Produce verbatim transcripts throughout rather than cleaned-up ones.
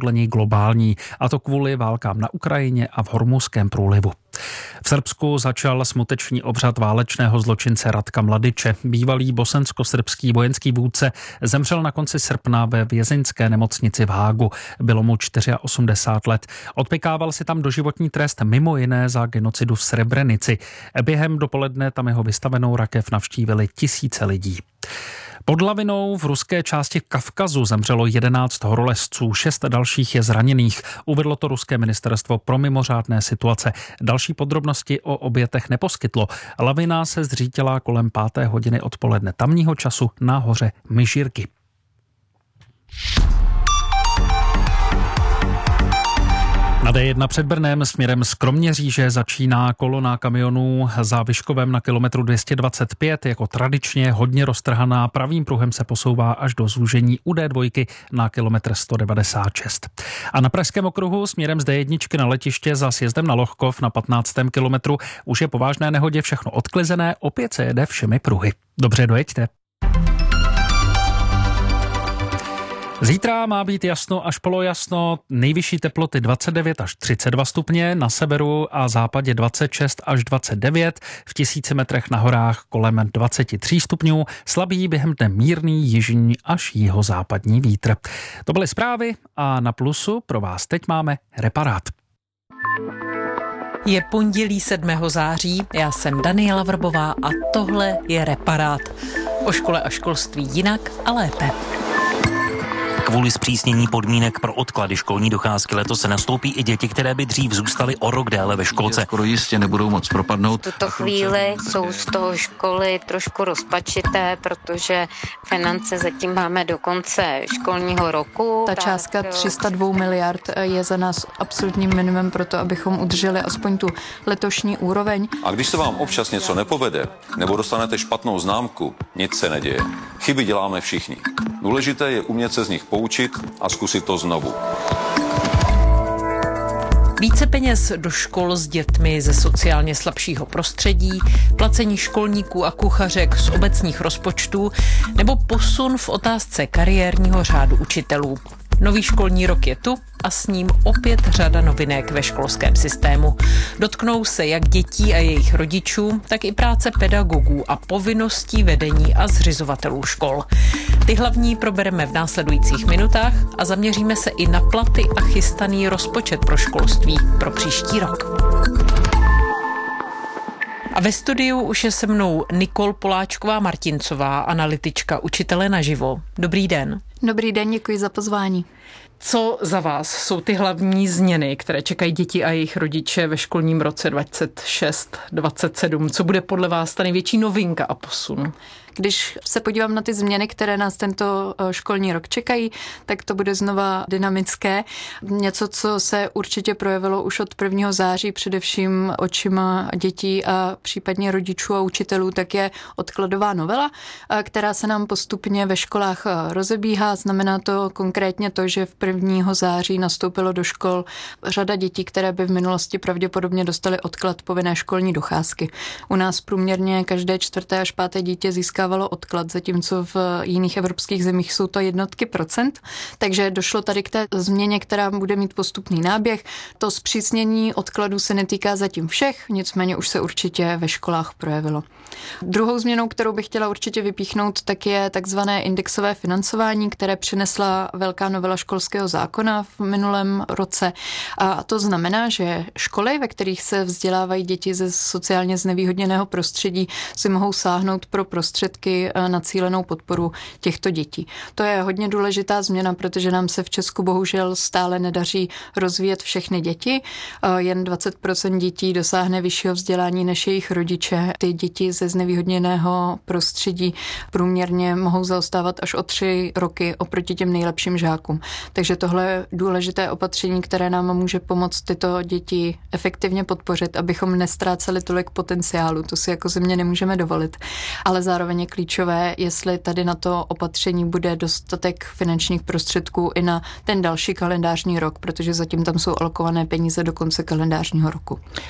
podle něj globální, a to kvůli válkám na Ukrajině a v Hormuzském průlivu. V Srbsku začal smuteční obřad válečného zločince Ratka Mladiče. Bývalý bosensko-srbský vojenský vůdce zemřel na konci srpna ve vězeňské nemocnici v Hágu. Bylo mu osmdesát čtyři let. Odpykával si tam doživotní trest mimo jiné za genocidu v Srebrenici. Během dopoledne tam jeho vystavenou rakev navštívili tisíce lidí. Pod lavinou v ruské části Kavkazu zemřelo jedenáct horolezců, šest dalších je zraněných. Uvedlo to ruské ministerstvo pro mimořádné situace. Další podrobnosti o obětech neposkytlo. Lavina se zřítila kolem páté hodiny odpoledne tamního času na hoře Myžírky. Na D jedna před Brnem směrem z Kroměříže začíná kolona kamionů za Vyškovem na kilometru dvě stě dvacet pět. Jako tradičně hodně roztrhaná, pravým pruhem se posouvá až do zúžení u D dva na kilometr sto devadesát šest. A na Pražském okruhu směrem z D jedna na letiště za sjezdem na Lohkov na patnáctém kilometru už je po vážné nehodě všechno odklizené, opět se jede všemi pruhy. Dobře, dojeďte. Zítra má být jasno až polojasno, nejvyšší teploty dvacet devět až třicet dva stupně, na severu a západě dvacet šest až dvacet devět, v tisíci metrech na horách kolem dvacet tři stupňů, slabý během dne mírný jižní až jihozápadní vítr. To byly zprávy a na Plusu pro vás teď máme Reparát. Je pondělí sedmého září, já jsem Daniela Vrbová a tohle je Reparát. O škole a školství jinak a lépe. Kvůli zpřísnění podmínek pro odklady školní docházky letos se nastoupí i děti, které by dřív zůstaly o rok déle ve školce. Skoro jistě nebudou moc propadnout. V tuto chvíli jsou z toho školy trošku rozpačité, protože finance zatím máme do konce školního roku. Ta částka tři sta dva miliard je za nás absolutním minimum pro to, abychom udrželi aspoň tu letošní úroveň. A když se vám občas něco nepovede, nebo dostanete špatnou známku, nic se neděje. Chyby děláme všichni. Důležité je umět se z nich poučit a zkusit to znovu. Více peněz do škol s dětmi ze sociálně slabšího prostředí, placení školníků a kuchařek z obecních rozpočtů nebo posun v otázce kariérního řádu učitelů. Nový školní rok je tu a s ním opět řada novinek ve školském systému. Dotknou se jak dětí a jejich rodičů, tak i práce pedagogů a povinností vedení a zřizovatelů škol. Ty hlavní probereme v následujících minutách a zaměříme se i na platy a chystaný rozpočet pro školství pro příští rok. A ve studiu už je se mnou Nikol Poláčková-Martincová, analytička Učitele naživo. Dobrý den. Dobrý den, děkuji za pozvání. Co za vás jsou ty hlavní změny, které čekají děti a jejich rodiče ve školním roce dvacet šest dvacet sedm? Co bude podle vás ta největší novinka a posun? Když se podívám na ty změny, které nás tento školní rok čekají, tak to bude znova dynamické. Něco, co se určitě projevilo už od prvního září, především očima dětí a případně rodičů a učitelů, tak je odkladová novela, která se nám postupně ve školách rozebíhá. Znamená to konkrétně to, že v prvního září nastoupilo do škol řada dětí, které by v minulosti pravděpodobně dostaly odklad povinné školní docházky. U nás průměrně každé čtvrté až páté dítě získá odklad, zatímco v jiných evropských zemích jsou to jednotky procent. Takže došlo tady k té změně, která bude mít postupný náběh. To zpřísnění odkladu se netýká zatím všech, nicméně už se určitě ve školách projevilo. Druhou změnou, kterou bych chtěla určitě vypíchnout, tak je takzvané indexové financování, které přinesla velká novela školského zákona v minulém roce. A to znamená, že školy, ve kterých se vzdělávají děti ze sociálně znevýhodněného prostředí, si mohou sáhnout pro prostředky na cílenou podporu těchto dětí. To je hodně důležitá změna, protože nám se v Česku bohužel stále nedaří rozvíjet všechny děti. Jen dvacet procent dětí dosáhne vyššího vzdělání než jejich rodiče. Ty děti ze znevýhodněného prostředí průměrně mohou zaostávat až o tři roky oproti těm nejlepším žákům. Takže tohle je důležité opatření, které nám může pomoct tyto děti efektivně podpořit, abychom nestráceli tolik potenciálu. To si jako země nemůžeme dovolit. Ale zároveň je klíčové, jestli tady na to opatření bude dostatek finančních prostředků i na ten další kalendářní rok, protože zatím tam jsou alokované peníze do konce kalendářního roku.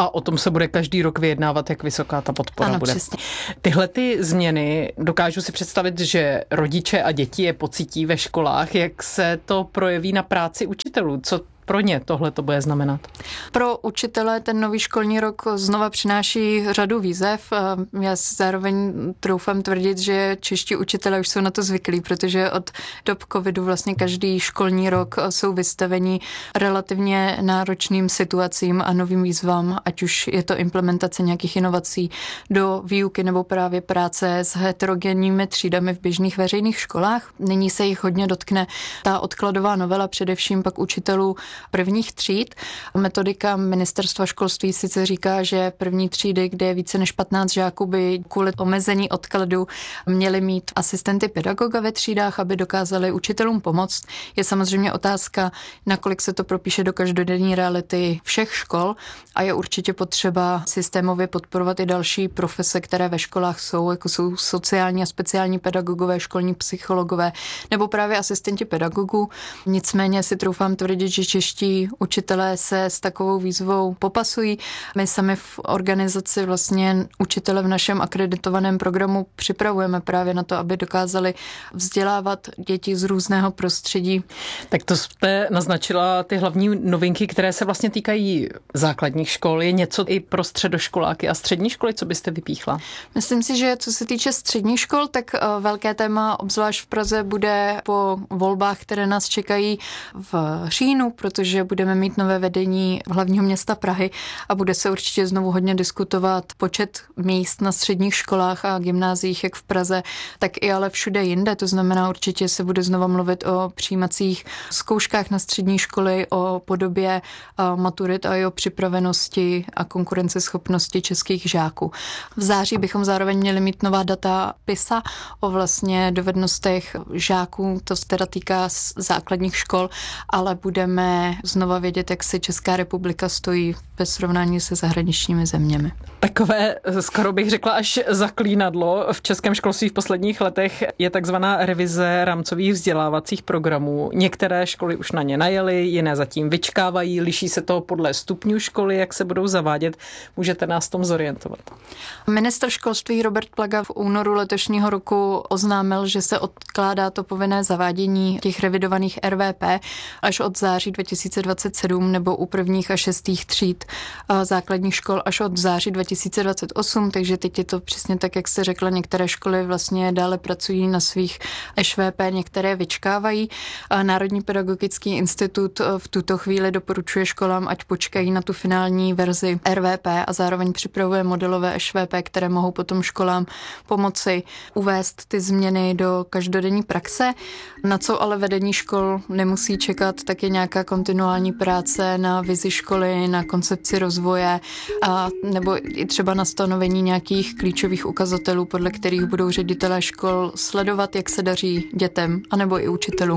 A o tom se bude každý rok vyjednávat, jak vysoká ta podpora ano, bude. Přesně. Tyhle ty změny, dokážu si představit, že rodiče a děti je pocítí ve školách, jak se to projeví na práci učitelů. Co pro ně tohle to bude znamenat? Pro učitele ten nový školní rok znova přináší řadu výzev. Já si zároveň troufám tvrdit, že čeští učitelé už jsou na to zvyklí, protože od dob covidu vlastně každý školní rok jsou vystaveni relativně náročným situacím a novým výzvám, ať už je to implementace nějakých inovací do výuky nebo právě práce s heterogenními třídami v běžných veřejných školách. Nyní se jich hodně dotkne ta odkladová novela, především pak učitelů prvních tříd. Metodika ministerstva školství sice říká, že první třídy, kde je více než patnáct žáků, by kvůli omezení odkladu měli mít asistenty pedagoga ve třídách, aby dokázali učitelům pomoct. Je samozřejmě otázka, nakolik se to propíše do každodenní reality všech škol a je určitě potřeba systémově podporovat i další profese, které ve školách jsou, jako jsou sociální a speciální pedagogové, školní psychologové nebo právě asistenti pedagogů. Nicméně si troufám tvrdit, že čeští učitelé se s takovou výzvou popasují. My sami v organizaci vlastně učitele v našem akreditovaném programu připravujeme právě na to, aby dokázali vzdělávat děti z různého prostředí. Tak to jste naznačila ty hlavní novinky, které se vlastně týkají základních škol. Je něco i pro středoškoláky a střední školy, co byste vypíchla? Myslím si, že co se týče středních škol, tak velké téma, obzvlášť v Praze, bude po volbách, které nás čekají v říjnu, protože budeme mít nové vedení hlavního města Prahy a bude se určitě znovu hodně diskutovat počet míst na středních školách a gymnáziích, jak v Praze, tak i ale všude jinde. To znamená, určitě se bude znova mluvit o přijímacích zkouškách na střední školy, o podobě maturit a i o připravenosti a konkurenceschopnosti českých žáků. V září bychom zároveň měli mít nová data PISA o vlastně dovednostech žáků, to se teda týká základních škol, ale budeme znova vědět, jak se Česká republika stojí ve srovnání se zahraničními zeměmi. Takové, skoro bych řekla, až zaklínadlo v českém školství v posledních letech je takzvaná revize rámcových vzdělávacích programů. Některé školy už na ně najely, jiné zatím vyčkávají, liší se to podle stupňů školy, jak se budou zavádět. Můžete nás v tom zorientovat? Ministr školství Robert Plaga v únoru letošního roku oznámil, že se odkládá to povinné zavádění těch revidovaných R V P až od září dva tisíce dvacet sedm nebo u prvních a šestých tříd základních škol až od září dva tisíce dvacet osm, takže teď je to přesně tak, jak jste řekla, některé školy vlastně dále pracují na svých Š V P, některé vyčkávají. Národní pedagogický institut v tuto chvíli doporučuje školám, ať počkají na tu finální verzi R V P a zároveň připravuje modelové Š V P, které mohou potom školám pomoci uvést ty změny do každodenní praxe. Na co ale vedení škol nemusí čekat, tak je nějaká kontinuální práce na vizi školy, na koncepci rozvoje a nebo i třeba na stanovení nějakých klíčových ukazatelů, podle kterých budou ředitelé škol sledovat, jak se daří dětem, anebo i učitelům.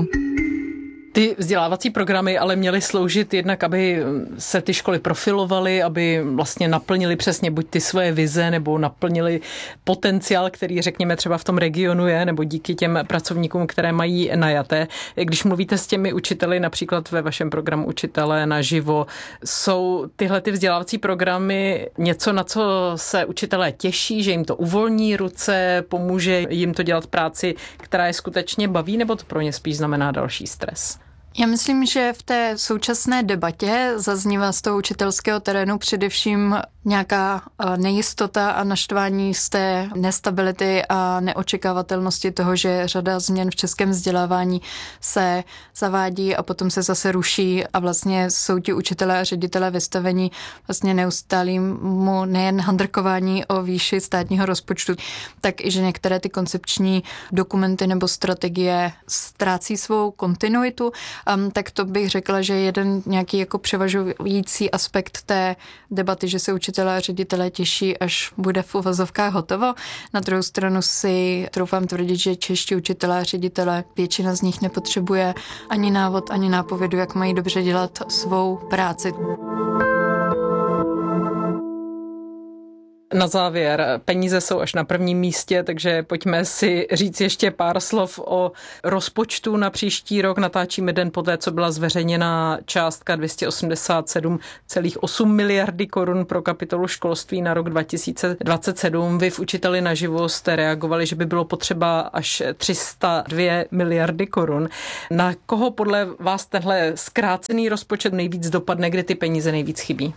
Ty vzdělávací programy ale měly sloužit jednak, aby se ty školy profilovaly, aby vlastně naplnili přesně buď ty svoje vize, nebo naplnili potenciál, který řekněme třeba v tom regionu je, nebo díky těm pracovníkům, které mají najaté. Když mluvíte s těmi učiteli, například ve vašem programu Učitelé naživo, jsou tyhle ty vzdělávací programy něco, na co se učitelé těší, že jim to uvolní ruce, pomůže jim to dělat práci, která je skutečně baví, nebo to pro ně spíš znamená další stres? Já myslím, že v té současné debatě zaznívá z toho učitelského terénu především nějaká nejistota a naštvání z té nestability a neočekávatelnosti toho, že řada změn v českém vzdělávání se zavádí a potom se zase ruší a vlastně jsou ti učitelé a ředitelé vystavení vlastně neustálému nejen handrkování o výši státního rozpočtu, tak i že některé ty koncepční dokumenty nebo strategie ztrácí svou kontinuitu. Um, tak to bych řekla, že jeden nějaký jako převažující aspekt té debaty, že se učitelé a ředitelé těší, až bude v uvozovkách hotovo. Na druhou stranu si troufám tvrdit, že čeští učitelé a ředitelé, většina z nich nepotřebuje ani návod, ani nápovědu, jak mají dobře dělat svou práci. Na závěr, peníze jsou až na prvním místě, takže pojďme si říct ještě pár slov o rozpočtu na příští rok. Natáčíme den poté, co byla zveřejněna částka dvě stě osmdesát sedm celá osm miliardy korun pro kapitolu školství na rok dva tisíce dvacet sedm. Vy v Učiteli naživo jste reagovali, že by bylo potřeba až tři sta dva miliardy korun. Na koho podle vás tenhle zkrácený rozpočet nejvíc dopadne, kde ty peníze nejvíc chybí?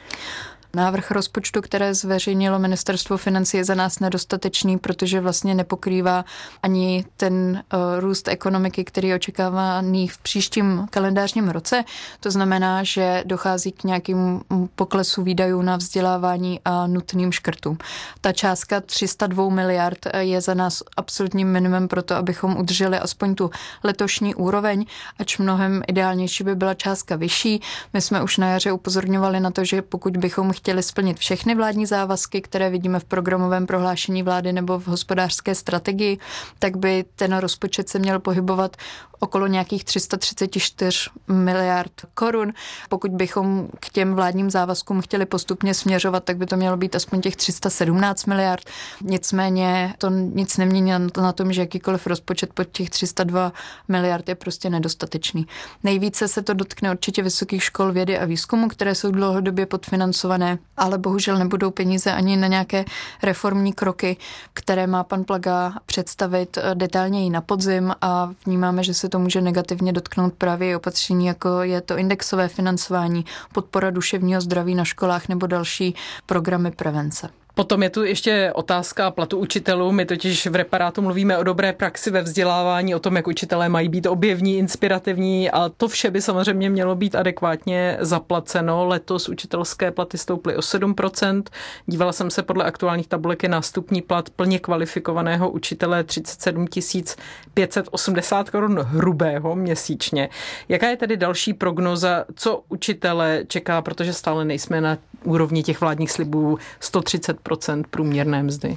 Návrh rozpočtu, které zveřejnilo Ministerstvo financí, je za nás nedostatečný, protože vlastně nepokrývá ani ten uh, růst ekonomiky, který je očekávaný v příštím kalendářním roce. To znamená, že dochází k nějakým poklesu výdajů na vzdělávání a nutným škrtům. Ta částka tři sta dva miliard je za nás absolutním minimum pro to, abychom udrželi aspoň tu letošní úroveň, ač mnohem ideálnější by byla částka vyšší. My jsme už na jaře upozorňovali na to, že pokud bychom chtěli splnit všechny vládní závazky, které vidíme v programovém prohlášení vlády nebo v hospodářské strategii, tak by ten rozpočet se měl pohybovat okolo nějakých tři sta třicet čtyři miliard korun. Pokud bychom k těm vládním závazkům chtěli postupně směřovat, tak by to mělo být aspoň těch tři sta sedmnáct miliard. Nicméně to nic nemění na tom, že jakýkoliv rozpočet pod těch tři sta dva miliard je prostě nedostatečný. Nejvíce se to dotkne určitě vysokých škol vědy a výzkumu, které jsou dlouhodobě podfinancované, ale bohužel nebudou peníze ani na nějaké reformní kroky, které má pan Plaga představit detailněji na podzim, a vnímáme, že se to může negativně dotknout právě opatření, jako je to indexové financování, podpora duševního zdraví na školách nebo další programy prevence. Potom je tu ještě otázka platu učitelů. My totiž v Reparátu mluvíme o dobré praxi ve vzdělávání, o tom, jak učitelé mají být objevní, inspirativní, a to vše by samozřejmě mělo být adekvátně zaplaceno. Letos učitelské platy stouply o sedm procent. Dívala jsem se podle aktuálních tabulek, je nástupní plat plně kvalifikovaného učitele třicet sedm tisíc pět set osmdesát korun hrubého měsíčně. Jaká je tedy další prognoza, co učitele čeká, protože stále nejsme na úrovni těch vládních slibů sto třicet procent průměrné mzdy?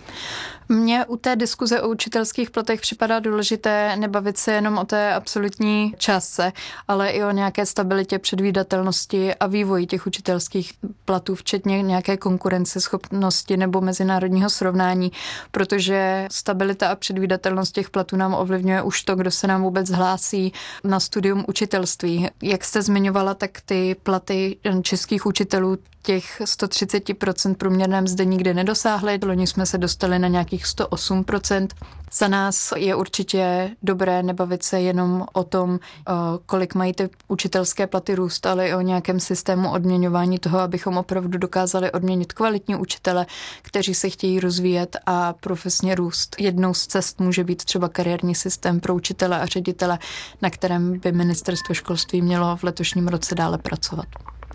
Mně u té diskuze o učitelských platech připadá důležité nebavit se jenom o té absolutní částce, ale i o nějaké stabilitě, předvídatelnosti a vývoji těch učitelských platů, včetně nějaké konkurenceschopnosti nebo mezinárodního srovnání, protože stabilita a předvídatelnost těch platů nám ovlivňuje už to, kdo se nám vůbec hlásí na studium učitelství. Jak jste zmiňovala, tak ty platy českých učitelů těch sto třicet procent průměrné mzdy nikdy nedosáhly. Loni jsme se dostali na nějakých sto osm procent. Za nás je určitě dobré nebavit se jenom o tom, kolik mají ty učitelské platy růst, ale i o nějakém systému odměňování toho, abychom opravdu dokázali odměnit kvalitní učitele, kteří se chtějí rozvíjet a profesně růst. Jednou z cest může být třeba kariérní systém pro učitele a ředitele, na kterém by Ministerstvo školství mělo v letošním roce dále pracovat.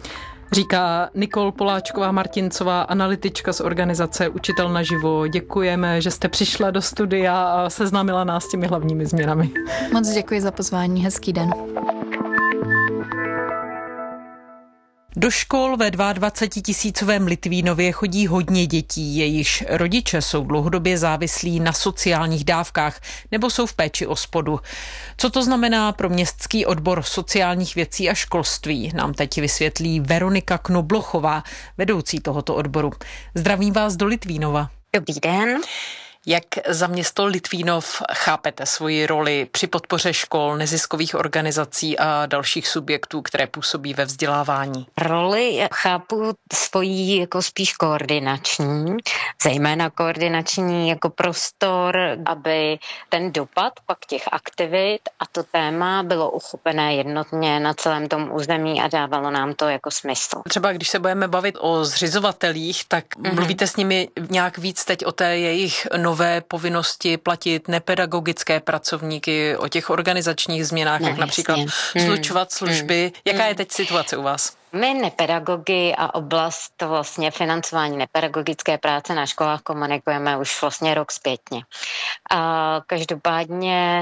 Říká Nikol Poláčková-Martincová, analytička z organizace Učitel naživo. Děkujeme, že jste přišla do studia a seznámila nás s těmi hlavními změnami. Moc děkuji za pozvání, hezký den. Do škol ve dvaadvacetitisícovém Litvínově chodí hodně dětí, jejichž rodiče jsou dlouhodobě závislí na sociálních dávkách nebo jsou v péči o spodu. Co to znamená pro městský odbor sociálních věcí a školství, nám teď vysvětlí Veronika Knoblochová, vedoucí tohoto odboru. Zdravím vás do Litvínova. Dobrý den. Jak za město Litvínov chápete svoji roli při podpoře škol, neziskových organizací a dalších subjektů, které působí ve vzdělávání? Roli chápu svojí jako spíš koordinační, zejména koordinační jako prostor, aby ten dopad pak těch aktivit a to téma bylo uchopené jednotně na celém tom území a dávalo nám to jako smysl. Třeba když se budeme bavit o zřizovatelích, tak mm-hmm. mluvíte s nimi nějak víc teď o té jejich nové povinnosti platit nepedagogické pracovníky, o těch organizačních změnách, no, jak například mm. slučovat služby. Mm. Jaká je teď situace u vás? My nepedagogy a oblast vlastně financování nepedagogické práce na školách komunikujeme už vlastně rok zpětně. A každopádně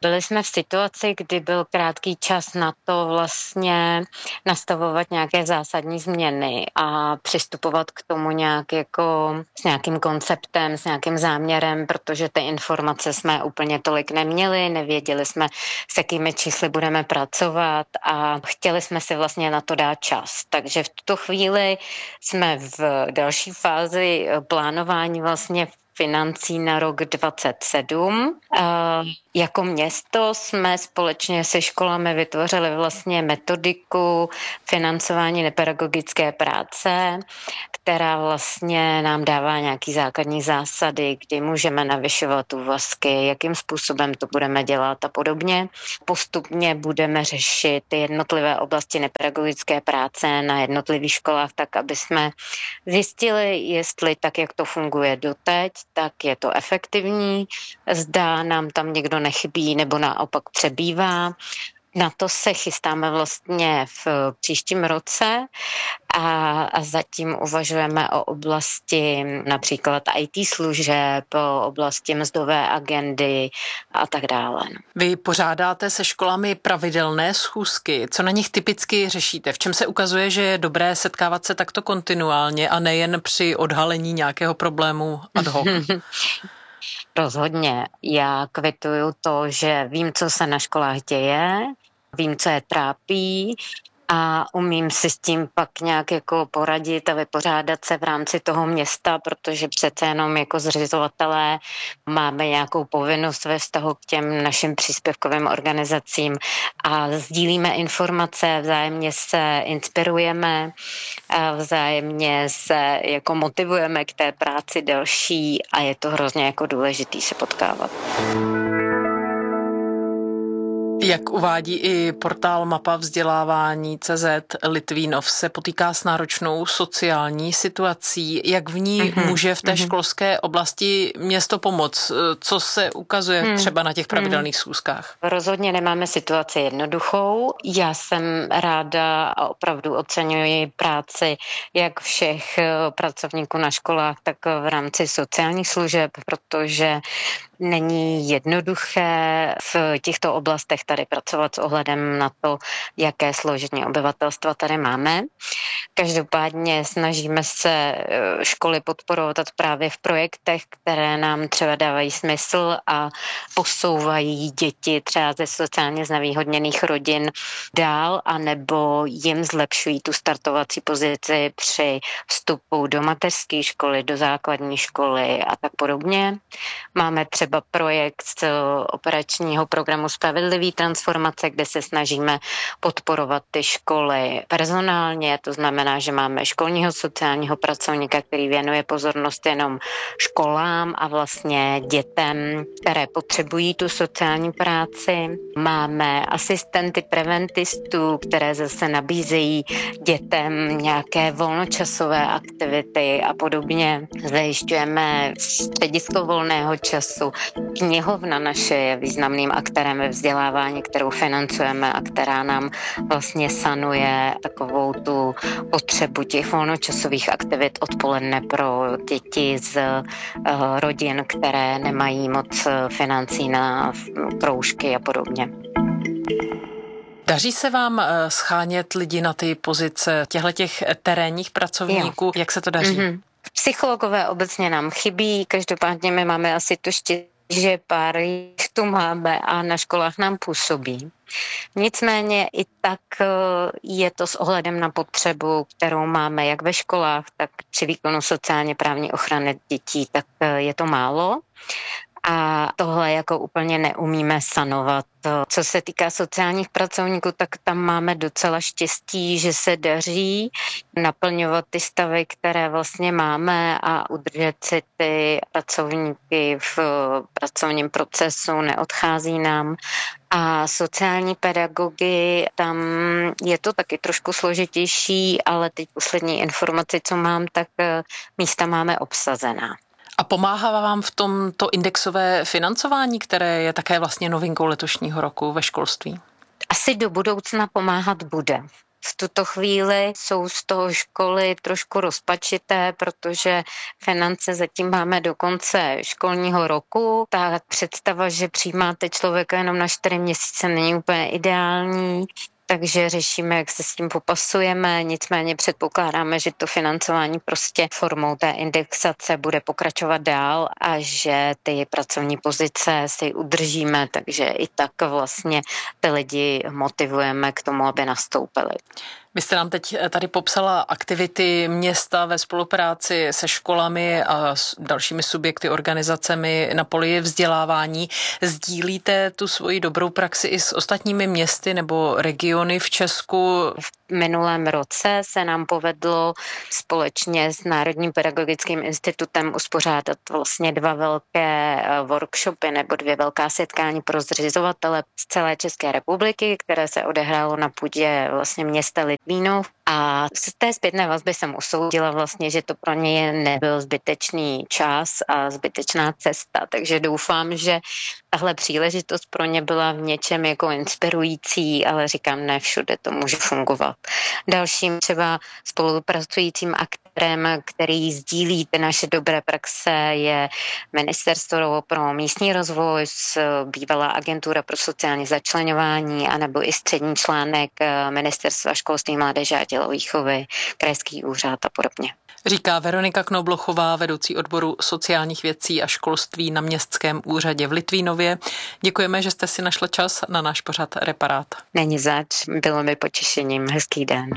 Byli jsme v situaci, kdy byl krátký čas na to vlastně nastavovat nějaké zásadní změny a přistupovat k tomu nějak jako s nějakým konceptem, s nějakým záměrem, protože ty informace jsme úplně tolik neměli, nevěděli jsme, s jakými čísly budeme pracovat a chtěli jsme si vlastně na to dát čas. Takže v tuto chvíli jsme v další fázi plánování vlastně financí na rok dvacet sedm. Jako město jsme společně se školami vytvořili vlastně metodiku financování nepedagogické práce, která vlastně nám dává nějaký základní zásady, kdy můžeme navyšovat úvazky, jakým způsobem to budeme dělat a podobně. Postupně budeme řešit ty jednotlivé oblasti nepedagogické práce na jednotlivých školách tak, aby jsme zjistili, jestli tak, jak to funguje doteď, tak je to efektivní, zda nám tam někdo nechybí nebo naopak přebývá. Na to se chystáme vlastně v příštím roce a, a zatím uvažujeme o oblasti například í té služeb, o oblasti mzdové agendy a tak dále. Vy pořádáte se školami pravidelné schůzky. Co na nich typicky řešíte? V čem se ukazuje, že je dobré setkávat se takto kontinuálně a nejen při odhalení nějakého problému ad hoc? Rozhodně. Já kvituju to, že vím, co se na školách děje, vím, co je trápí a umím si s tím pak nějak jako poradit a vypořádat se v rámci toho města, protože přece jenom jako zřizovatelé máme nějakou povinnost ve vztahu k těm našim příspěvkovým organizacím a sdílíme informace, vzájemně se inspirujeme, a vzájemně se jako motivujeme k té práci další a je to hrozně jako důležitý se potkávat. Jak uvádí i portál Mapa vzdělávání tečka cé zet, Litvínov se potýká s náročnou sociální situací. Jak v ní mm-hmm. může v té mm-hmm. školské oblasti město pomoct? Co se ukazuje mm. třeba na těch pravidelných mm. schůzkách? Rozhodně nemáme situaci jednoduchou. Já jsem ráda a opravdu oceňuji práci jak všech pracovníků na školách, tak v rámci sociálních služeb, protože není jednoduché v těchto oblastech tady pracovat s ohledem na to, jaké složení obyvatelstva tady máme. Každopádně snažíme se školy podporovat právě v projektech, které nám třeba dávají smysl a posouvají děti třeba ze sociálně znevýhodněných rodin dál, anebo jim zlepšují tu startovací pozici při vstupu do mateřské školy, do základní školy a tak podobně. Máme třeba třeba projekt z operačního programu Spravedlivý transformace, kde se snažíme podporovat ty školy personálně, to znamená, že máme školního sociálního pracovníka, který věnuje pozornost jenom školám a vlastně dětem, které potřebují tu sociální práci. Máme asistenty preventistů, které zase nabízejí dětem nějaké volnočasové aktivity a podobně. Zajišťujeme středisko volného času. Knihovna naše je významným aktérem ve vzdělávání, kterou financujeme a která nám vlastně sanuje takovou tu potřebu těch volnočasových aktivit odpoledne pro děti z uh, rodin, které nemají moc financí na kroužky a podobně. Daří se vám schánět lidi na ty pozice těchto terénních pracovníků? Jo. Jak se to daří? Mm-hmm. Psychologové obecně nám chybí, každopádně my máme asi to štěstí, že pár jich tu máme a na školách nám působí. Nicméně i tak je to s ohledem na potřebu, kterou máme jak ve školách, tak při výkonu sociálně právní ochrany dětí, tak je to málo. A tohle jako úplně neumíme sanovat. Co se týká sociálních pracovníků, tak tam máme docela štěstí, že se daří naplňovat ty stavy, které vlastně máme a udržet si ty pracovníky v pracovním procesu, neodchází nám. A sociální pedagogy, tam je to taky trošku složitější, ale teď poslední informace, co mám, tak místa máme obsazená. A pomáhá vám v tom to indexové financování, které je také vlastně novinkou letošního roku ve školství? Asi do budoucna pomáhat bude. V tuto chvíli jsou z toho školy trošku rozpačité, protože finance zatím máme do konce školního roku. Ta představa, že přijímáte člověka jenom na čtyři měsíce, není úplně ideální. Takže řešíme, jak se s tím popasujeme, nicméně předpokládáme, že to financování prostě formou té indexace bude pokračovat dál a že ty pracovní pozice si udržíme, takže i tak vlastně ty lidi motivujeme k tomu, aby nastoupili. Vy jste nám teď tady popsala aktivity města ve spolupráci se školami a s dalšími subjekty, organizacemi na poli vzdělávání. Sdílíte tu svoji dobrou praxi i s ostatními městy nebo regiony v Česku? V minulém roce se nám povedlo společně s Národním pedagogickým institutem uspořádat vlastně dva velké workshopy nebo dvě velká setkání pro zřizovatele z celé České republiky, které se odehrálo na půdě vlastně města Litvínov. A z té zpětné vazby jsem usoudila vlastně, že to pro ně nebyl zbytečný čas a zbytečná cesta, takže doufám, že tahle příležitost pro ně byla v něčem jako inspirující, ale říkám, ne všude to může fungovat. Dalším třeba spolupracujícím aktérem, který sdílí ty naše dobré praxe, je Ministerstvo pro místní rozvoj, bývalá agentura pro sociální začleňování, anebo i střední článek Ministerstva školství, mládeže a tělovýchovy, krajský úřad a podobně. Říká Veronika Knoblochová, vedoucí odboru sociálních věcí a školství na Městském úřadě v Litvínově. Děkujeme, že jste si našla čas na náš pořad Reparát. Není zač, bylo mi potěšením. Hezký den.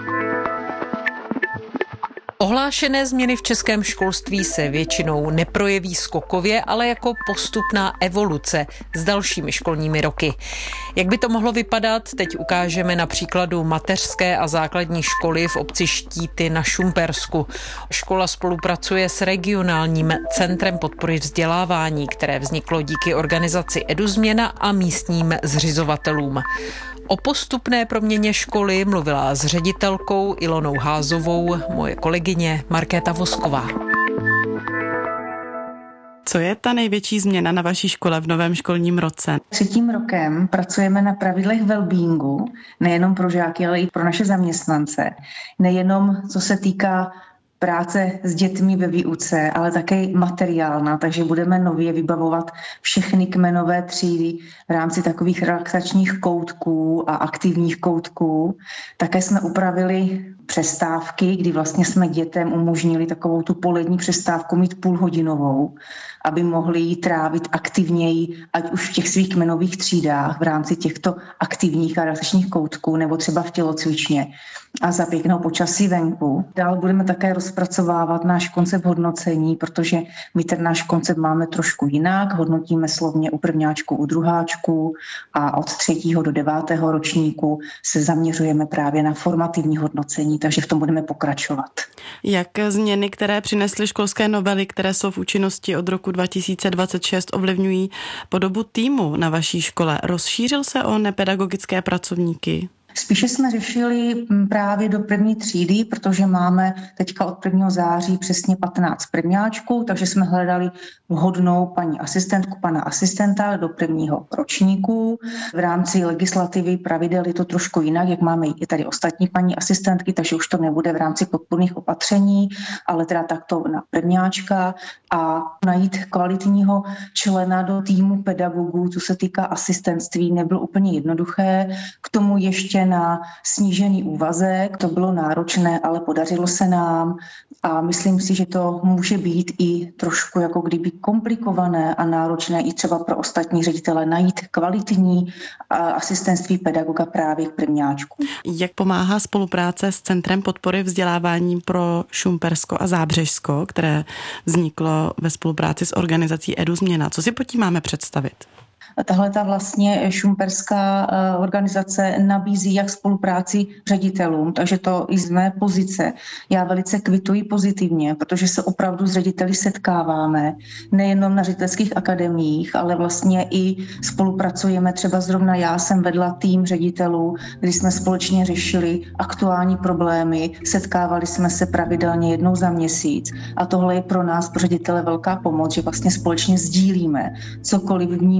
Ohlášené změny v českém školství se většinou neprojeví skokově, ale jako postupná evoluce s dalšími školními roky. Jak by to mohlo vypadat, teď ukážeme na příkladu mateřské a základní školy v obci Štíty na Šumpersku. Škola spolupracuje s regionálním centrem podpory vzdělávání, které vzniklo díky organizaci EduZměna a místním zřizovatelům. O postupné proměně školy mluvila s ředitelkou Ilonou Házovou moje kolegyně Markéta Vosková. Co je ta největší změna na vaší škole v novém školním roce? Třetím rokem pracujeme na pravidlech wellbeingu, nejenom pro žáky, ale i pro naše zaměstnance. Nejenom co se týká práce s dětmi ve výuce, ale také materiálna, takže budeme nově vybavovat všechny kmenové třídy v rámci takových relaxačních koutků a aktivních koutků. Také jsme upravili přestávky, kdy vlastně jsme dětem umožnili takovou tu polední přestávku mít půlhodinovou, aby mohli ji trávit aktivněji, ať už v těch svých kmenových třídách v rámci těchto aktivních a relaxačních koutků nebo třeba v tělocvičně a za pěknou počasí venku. Dál budeme také rozpracovávat náš koncept hodnocení, protože my ten náš koncept máme trošku jinak. Hodnotíme slovně u prvňáčku, u druháčku a od třetího do devátého ročníku se zaměřujeme právě na formativní hodnocení, takže v tom budeme pokračovat. Jak změny, které přinesly školské novely, které jsou v účinnosti od roku dva tisíce dvacet šest, ovlivňují podobu týmu na vaší škole? Rozšířil se o nepedagogické pracovníky? Spíše jsme řešili právě do první třídy, protože máme teďka od prvního září přesně patnáct prvňáčků, takže jsme hledali vhodnou paní asistentku, pana asistenta do prvního ročníku. V rámci legislativy pravidel je to trošku jinak, jak máme i tady ostatní paní asistentky, takže už to nebude v rámci podpůrných opatření, ale teda takto na prvňáčka a najít kvalitního člena do týmu pedagogů, co se týká asistentství, nebylo úplně jednoduché. K tomu ještě na snížený úvazek, to bylo náročné, ale podařilo se nám a myslím si, že to může být i trošku jako kdyby komplikované a náročné i třeba pro ostatní ředitele najít kvalitní asistentství pedagoga právě k prvňáčku. Jak pomáhá spolupráce s Centrem podpory vzdělávání pro Šumpersko a Zábřežsko, které vzniklo ve spolupráci s organizací EduZměna? Co si pod tím máme představit? Tahle ta vlastně šumperská organizace nabízí jak spolupráci ředitelům, takže to i z mé pozice. Já velice kvituji pozitivně, protože se opravdu s řediteli setkáváme, nejenom na ředitelských akademiích, ale vlastně i spolupracujeme. Třeba zrovna já jsem vedla tým ředitelů, kdy jsme společně řešili aktuální problémy, setkávali jsme se pravidelně jednou za měsíc a tohle je pro nás, pro ředitele, velká pomoc, že vlastně společně sdílíme, cokoliv vnímáme,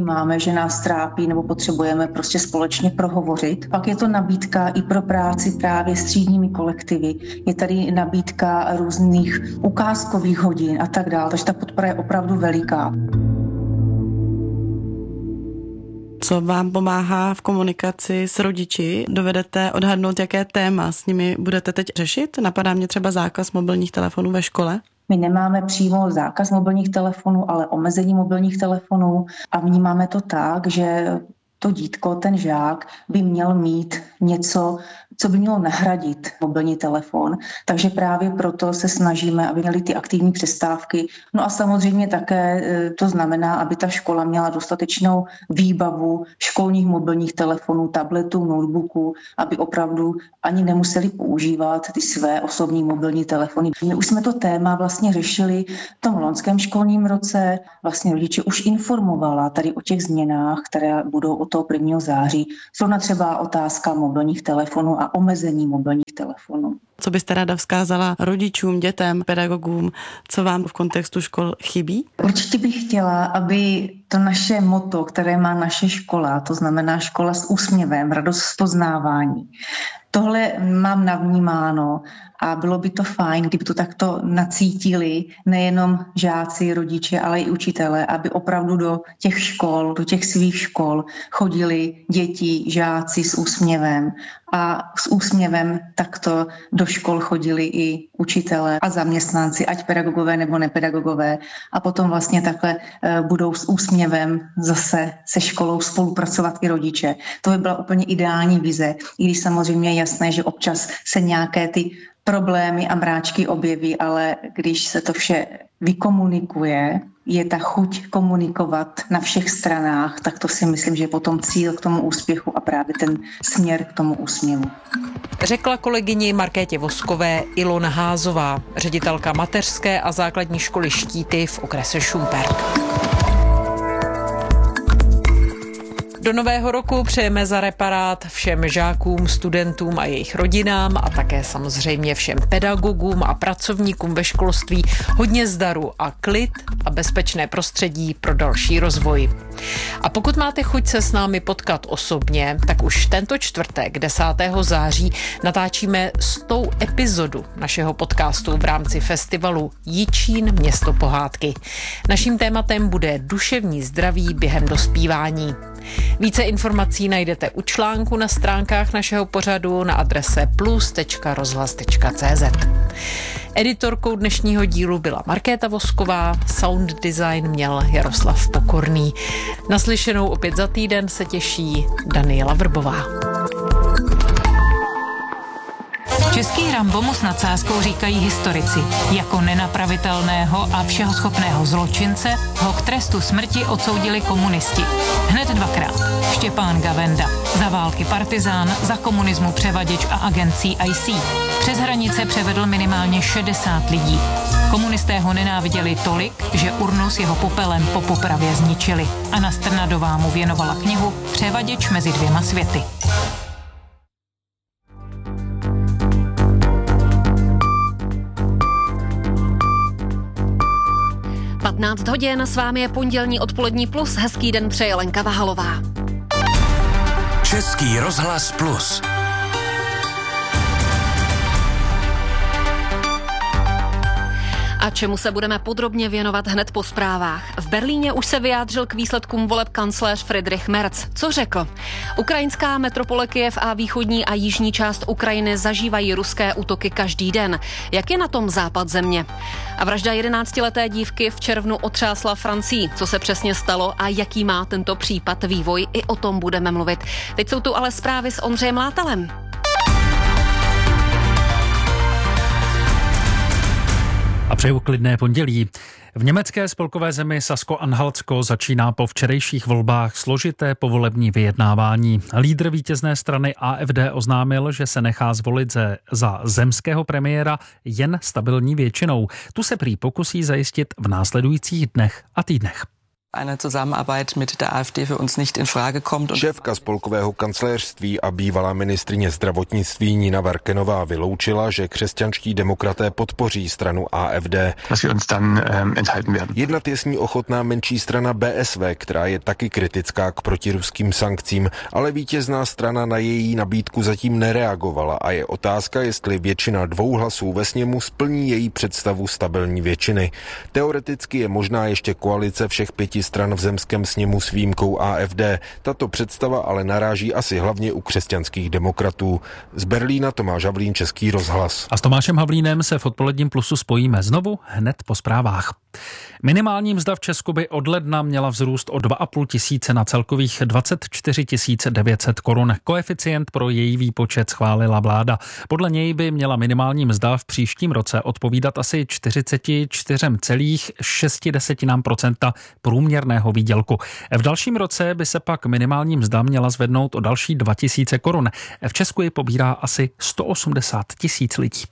že nás trápí nebo potřebujeme prostě společně prohovořit. Pak je to nabídka i pro práci právě s třídními kolektivy. Je tady nabídka různých ukázkových hodin a tak dále, takže ta podpora je opravdu veliká. Co vám pomáhá v komunikaci s rodiči? Dovedete odhadnout, jaké téma s nimi budete teď řešit? Napadá mě třeba zákaz mobilních telefonů ve škole? My nemáme přímo zákaz mobilních telefonů, ale omezení mobilních telefonů a vnímáme to tak, že to dítko, ten žák by měl mít něco, co by mělo nahradit mobilní telefon. Takže právě proto se snažíme, aby měli ty aktivní přestávky. No a samozřejmě také to znamená, aby ta škola měla dostatečnou výbavu školních mobilních telefonů, tabletů, notebooků, aby opravdu ani nemuseli používat ty své osobní mobilní telefony. My už jsme to téma vlastně řešili v tom loňském školním roce. Vlastně rodiče už informovala tady o těch změnách, které budou od toho prvního září. Zrovna třeba otázka mobilních telefonů a omezení mobilních telefonů. Co byste ráda vzkázala rodičům, dětem, pedagogům, co vám v kontextu škol chybí? Určitě bych chtěla, aby to naše motto, které má naše škola, to znamená škola s úsměvem, radost z poznávání. Tohle mám navnímáno a bylo by to fajn, kdyby to takto nacítili nejenom žáci, rodiče, ale i učitelé, aby opravdu do těch škol, do těch svých škol chodili děti, žáci s úsměvem a s úsměvem takto do škol chodili i učitelé a zaměstnanci, ať pedagogové nebo nepedagogové a potom vlastně takhle budou s úsměvem zase se školou spolupracovat i rodiče. To by byla úplně ideální vize, i když samozřejmě je jasné, že občas se nějaké ty problémy a mráčky objeví, ale když se to vše vykomunikuje, je ta chuť komunikovat na všech stranách, tak to si myslím, že je potom cíl k tomu úspěchu a právě ten směr k tomu úsměvu. Řekla kolegyni Markétě Voskové Ilona Házová, ředitelka mateřské a základní školy Štíty v okrese Šumperk. Do nového roku přejeme za Reparát všem žákům, studentům a jejich rodinám a také samozřejmě všem pedagogům a pracovníkům ve školství hodně zdaru a klid a bezpečné prostředí pro další rozvoj. A pokud máte chuť se s námi potkat osobně, tak už tento čtvrtek, desátého září, natáčíme stou epizodu našeho podcastu v rámci festivalu Jičín město pohádky. Naším tématem bude duševní zdraví během dospívání. Více informací najdete u článku na stránkách našeho pořadu na adrese plus tečka rozhlas tečka cé zet. Editorkou dnešního dílu byla Markéta Vosková, sound design měl Jaroslav Pokorný. Naslyšenou opět za týden se těší Daniela Vrbová. Český Rambo mu s nadsázkou říkají historici. Jako nenapravitelného a všehoschopného zločince ho k trestu smrti odsoudili komunisti. Hned dvakrát. Štěpán Gavenda. Za války partizán, za komunismu převaděč a agent C I C. Přes hranice převedl minimálně šedesát lidí. Komunisté ho nenáviděli tolik, že urnu s jeho popelem po popravě zničili. Anna Strnadová mu věnovala knihu Převaděč mezi dvěma světy. patnáct hodin, s vámi je pondělní odpolední plus. Hezký den přeje Lenka Vahalová. Český rozhlas plus. A čemu se budeme podrobně věnovat hned po zprávách. V Berlíně už se vyjádřil k výsledkům voleb kancléř Friedrich Merz. Co řekl? Ukrajinská metropole Kyjev a východní a jižní část Ukrajiny zažívají ruské útoky každý den. Jak je na tom západ země? A vražda jedenáctileté dívky v červnu otřásla Francii. Co se přesně stalo a jaký má tento případ vývoj? I o tom budeme mluvit. Teď jsou tu ale zprávy s Ondřejem Látalem. A přeju klidné pondělí. V německé spolkové zemi Sasko-Anhaltsko začíná po včerejších volbách složité povolební vyjednávání. Lídr vítězné strany A F D oznámil, že se nechá zvolit ze, za zemského premiéra jen stabilní většinou. Tu se prý pokusí zajistit v následujících dnech a týdnech. Eine Zusammenarbeit mit der AfD für uns nicht in Frage kommt. Šéfka spolkového kancléřství a bývalá ministryně zdravotnictví Nina Varkenová vyloučila, že křesťanští demokraté podpoří stranu A F D. Jednat je s ní ochotná menší strana B S V, která je taky kritická k protiruským sankcím, ale vítězná strana na její nabídku zatím nereagovala a je otázka, jestli většina dvou hlasů ve sněmu splní její představu stabilní většiny. Teoreticky je možná ještě koalice všech pěti stran v zemském sněmu s výjimkou A F D. Tato představa ale naráží asi hlavně u křesťanských demokratů. Z Berlína Tomáš Havlín, Český rozhlas. A s Tomášem Havlínem se v odpoledním plusu spojíme znovu hned po zprávách. Minimální mzda v Česku by od ledna měla vzrůst o dva a půl tisíce na celkových dvacet čtyři tisíc devět set korun. Koeficient pro její výpočet schválila vláda. Podle něj by měla minimální mzda v příštím roce odpovídat asi čtyřicet čtyři celá šest procenta průměrného výdělku. V dalším roce by se pak minimální mzda měla zvednout o další dva tisíce korun. V Česku ji pobírá asi sto osmdesát tisíc lidí.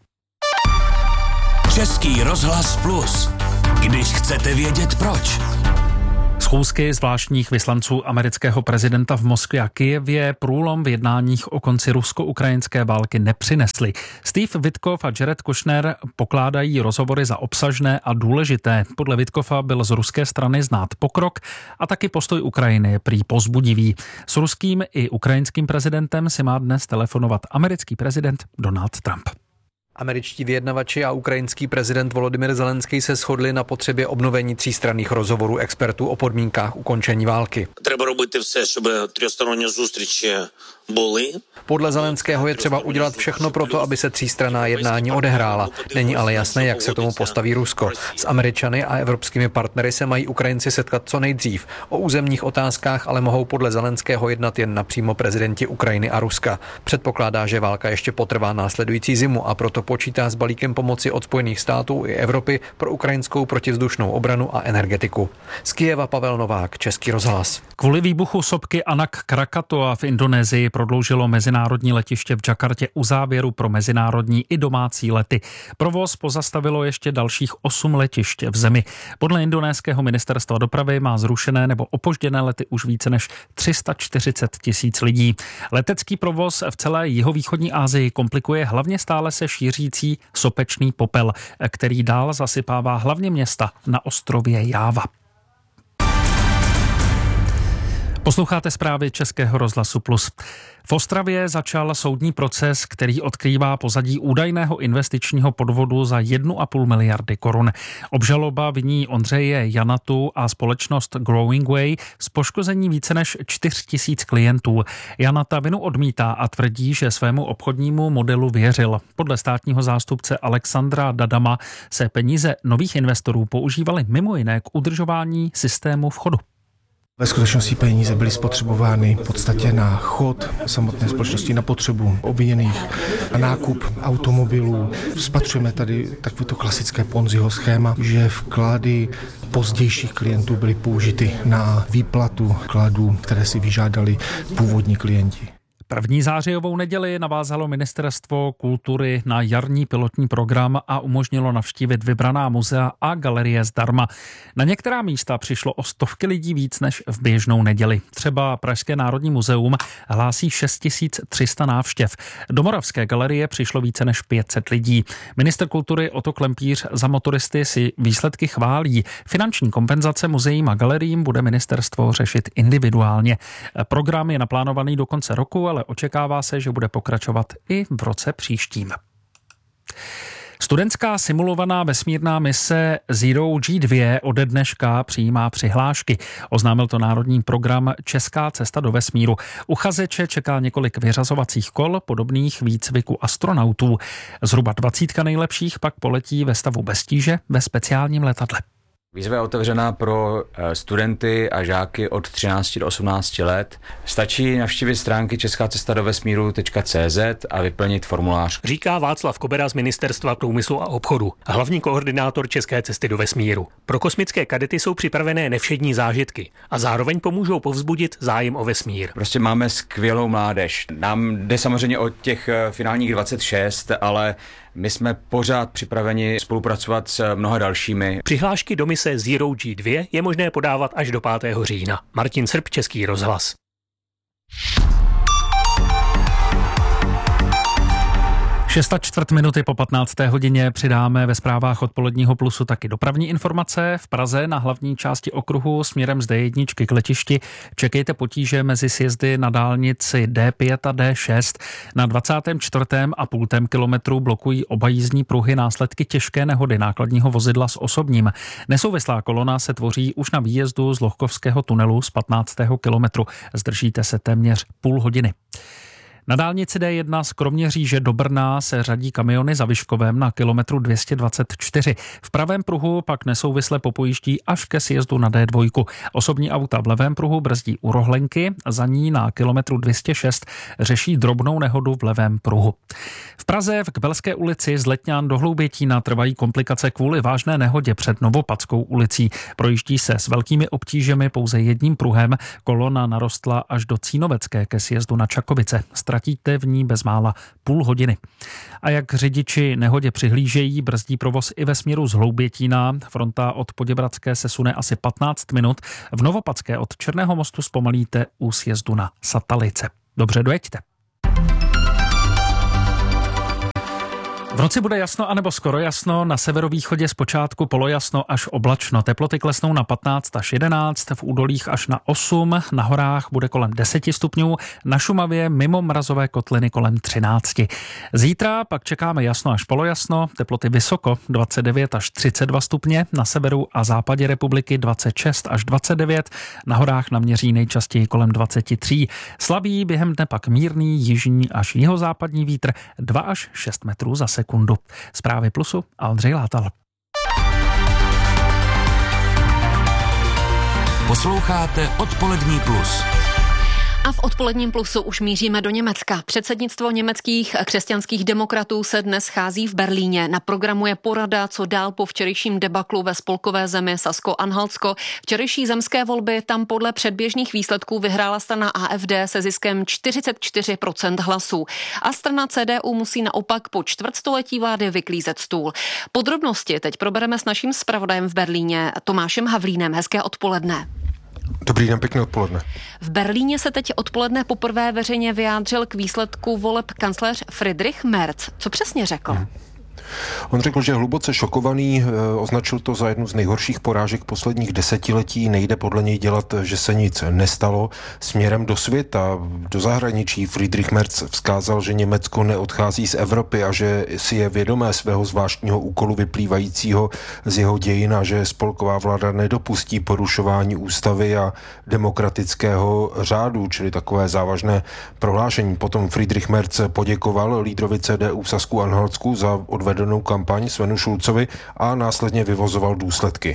Český rozhlas Plus. Když chcete vědět proč. Schůzky zvláštních vyslanců amerického prezidenta v Moskvě a Kyjevě průlom v jednáních o konci rusko-ukrajinské války nepřinesly. Steve Witkoff a Jared Kushner pokládají rozhovory za obsažné a důležité. Podle Witkoffa byl z ruské strany znát pokrok a taky postoj Ukrajiny je prý povzbudivý. S ruským i ukrajinským prezidentem si má dnes telefonovat americký prezident Donald Trump. Američtí vyjednavači a ukrajinský prezident Volodymyr Zelenský se shodli na potřebě obnovení třístranných rozhovorů expertů o podmínkách ukončení války. Треба робити все, щоб трьохсторонні зустрічі були. Podle Zelenského je třeba udělat všechno pro to, aby se třístranná jednání odehrála. Není ale jasné, jak se k tomu postaví Rusko. S Američany a evropskými partnery se mají Ukrajinci setkat co nejdřív. O územních otázkách ale mohou podle Zelenského jednat jen napřímo prezidenti Ukrajiny a Ruska. Předpokládá, že válka ještě potrvá následující zimu a proto počítá s balíkem pomoci od Spojených států i Evropy pro ukrajinskou protivzdušnou obranu a energetiku. Z Kyjeva Pavel Novák, Český rozhlas. Kvůli výbuchu sopky Anak Krakatoa v Indonésii prodloužilo mezinárodní letiště v Jakartě uzávěru pro mezinárodní i domácí lety. Provoz pozastavilo ještě dalších osm letišť v zemi. Podle indonéského ministerstva dopravy má zrušené nebo opožděné lety už více než tři sta čtyřicet tisíc lidí. Letecký provoz v celé jihovýchodní Asii komplikuje hlavně stále se šířící sopečný popel, který dál zasypává hlavně města na ostrově Jáva. Posloucháte zprávy Českého rozhlasu Plus. V Ostravě začal soudní proces, který odkrývá pozadí údajného investičního podvodu za jednu a půl miliardy korun. Obžaloba viní Ondřeje Janatu a společnost Growing Way z poškození více než čtyři tisíce klientů. Janata vinu odmítá a tvrdí, že svému obchodnímu modelu věřil. Podle státního zástupce Alexandra Dadama se peníze nových investorů používaly mimo jiné k udržování systému v chodu. Ve skutečnosti peníze byly spotřebovány v podstatě na chod samotné společnosti, na potřebu obviněných, na nákup automobilů. Spatřujeme tady takovéto klasické Ponziho schéma, že vklady pozdějších klientů byly použity na výplatu vkladů, které si vyžádali původní klienti. První zářijovou neděli navázalo Ministerstvo kultury na jarní pilotní program a umožnilo navštívit vybraná muzea a galerie zdarma. Na některá místa přišlo o stovky lidí víc než v běžnou neděli. Třeba Pražské národní muzeum hlásí šest tisíc tři sta návštěv. Do Moravské galerie přišlo více než pět set lidí. Ministr kultury Otto Klempíř za motoristy si výsledky chválí. Finanční kompenzace muzeím a galeriím bude ministerstvo řešit individuálně. Program je naplánovaný do konce roku, ale očekává se, že bude pokračovat i v roce příštím. Studentská simulovaná vesmírná mise Zero G dva ode dneška přijímá přihlášky. Oznámil to národní program Česká cesta do vesmíru. Uchazeče čeká několik vyřazovacích kol podobných výcviku astronautů. Zhruba dvacítka nejlepších pak poletí ve stavu bez tíže ve speciálním letadle. Výzva je otevřená pro studenty a žáky od třinácti do osmnácti let. Stačí navštívit stránky česká cesta do vesmíru tečka cé zet a vyplnit formulář. Říká Václav Kobera z Ministerstva průmyslu a obchodu, hlavní koordinátor České cesty do vesmíru. Pro kosmické kadety jsou připravené nevšední zážitky a zároveň pomůžou povzbudit zájem o vesmír. Prostě máme skvělou mládež. Nám jde samozřejmě o těch finálních dvacet šest, ale my jsme pořád připraveni spolupracovat s mnoha dalšími. Přihlášky do mise emise Zero G dva je možné podávat až do pátého října. Martin Srb, Český rozhlas. Šest a čtvrt minuty po patnácté hodině přidáme ve zprávách odpoledního Plusu taky dopravní informace. V Praze na hlavní části okruhu směrem z D jedna k letišti čekejte potíže mezi sjezdy na dálnici D pět a D šest. Na dvacátém čtvrtém a půltém kilometru blokují oba jízdní pruhy následky těžké nehody nákladního vozidla s osobním. Nesouvislá kolona se tvoří už na výjezdu z Lohkovského tunelu z patnáctého kilometru. Zdržíte se téměř půl hodiny. Na dálnici D jedna z Kroměříže do Brna se řadí kamiony za Vyškovem na kilometru dvě stě dvacet čtyři. V pravém pruhu pak nesouvisle popojíždí až ke sjezdu na D dva. Osobní auta v levém pruhu brzdí u Rohlenky, za ní na kilometru dvě stě šest řeší drobnou nehodu v levém pruhu. V Praze v Kbelské ulici z Letňan do Hloubětína trvají komplikace kvůli vážné nehodě před Novopadskou ulicí. Projíždí se s velkými obtížemi pouze jedním pruhem, kolona narostla až do Cínovecké ke sjezdu na Čakovice. Ztratíte v ní bezmála půl hodiny. A jak řidiči nehodě přihlížejí, brzdí provoz i ve směru z Hloubětína. Fronta od Poděbradské se sune asi patnáct minut. V Novopadské od Černého mostu zpomalíte u sjezdu na Satalice. Dobře, dojeďte. V noci bude jasno anebo skoro jasno, na severovýchodě zpočátku polojasno až oblačno. Teploty klesnou na patnáct až jedenáct, v údolích až na osm, na horách bude kolem deset stupňů, na Šumavě mimo mrazové kotliny kolem třináct. Zítra pak čekáme jasno až polojasno, teploty vysoko dvacet devět až třicet dva stupně, na severu a západě republiky dvacet šest až dvacet devět, na horách naměří nejčastěji kolem dvacet tři. Slabý během dne pak mírný jižní až jihozápadní vítr dva až šest metrů za sekundu. Zprávy Plusu a Ondřej Látal. Posloucháte Odpolední Plus. A v Odpoledním Plusu už míříme do Německa. Předsednictvo německých křesťanských demokratů se dnes schází v Berlíně. Na programu je porada, co dál po včerejším debaklu ve spolkové zemi Sasko-Anhaltsko. Včerejší zemské volby tam podle předběžných výsledků vyhrála strana A F D se ziskem čtyřicet čtyři procent hlasů. A strana C D U musí naopak po čtvrtstoletí vlády vyklízet stůl. Podrobnosti teď probereme s naším zpravodajem v Berlíně Tomášem Havlínem. Hezké odpoledne. Dobrý den, pěkné odpoledne. V Berlíně se teď odpoledne poprvé veřejně vyjádřil k výsledku voleb kancléř Friedrich Merz. Co přesně řekl? Hmm. On řekl, že je hluboce šokovaný, označil to za jednu z nejhorších porážek posledních desetiletí, nejde podle něj dělat, že se nic nestalo. Směrem do světa, do zahraničí Friedrich Merz vzkázal, že Německo neodchází z Evropy a že si je vědomé svého zvláštního úkolu vyplývajícího z jeho dějin a že spolková vláda nedopustí porušování ústavy a demokratického řádu, čili takové závažné prohlášení. Potom Friedrich Merz poděkoval lídrovi C D U v Sasku-Anhaltsku za odvedenou kampaň Svenu Schulzovi a následně vyvozoval důsledky.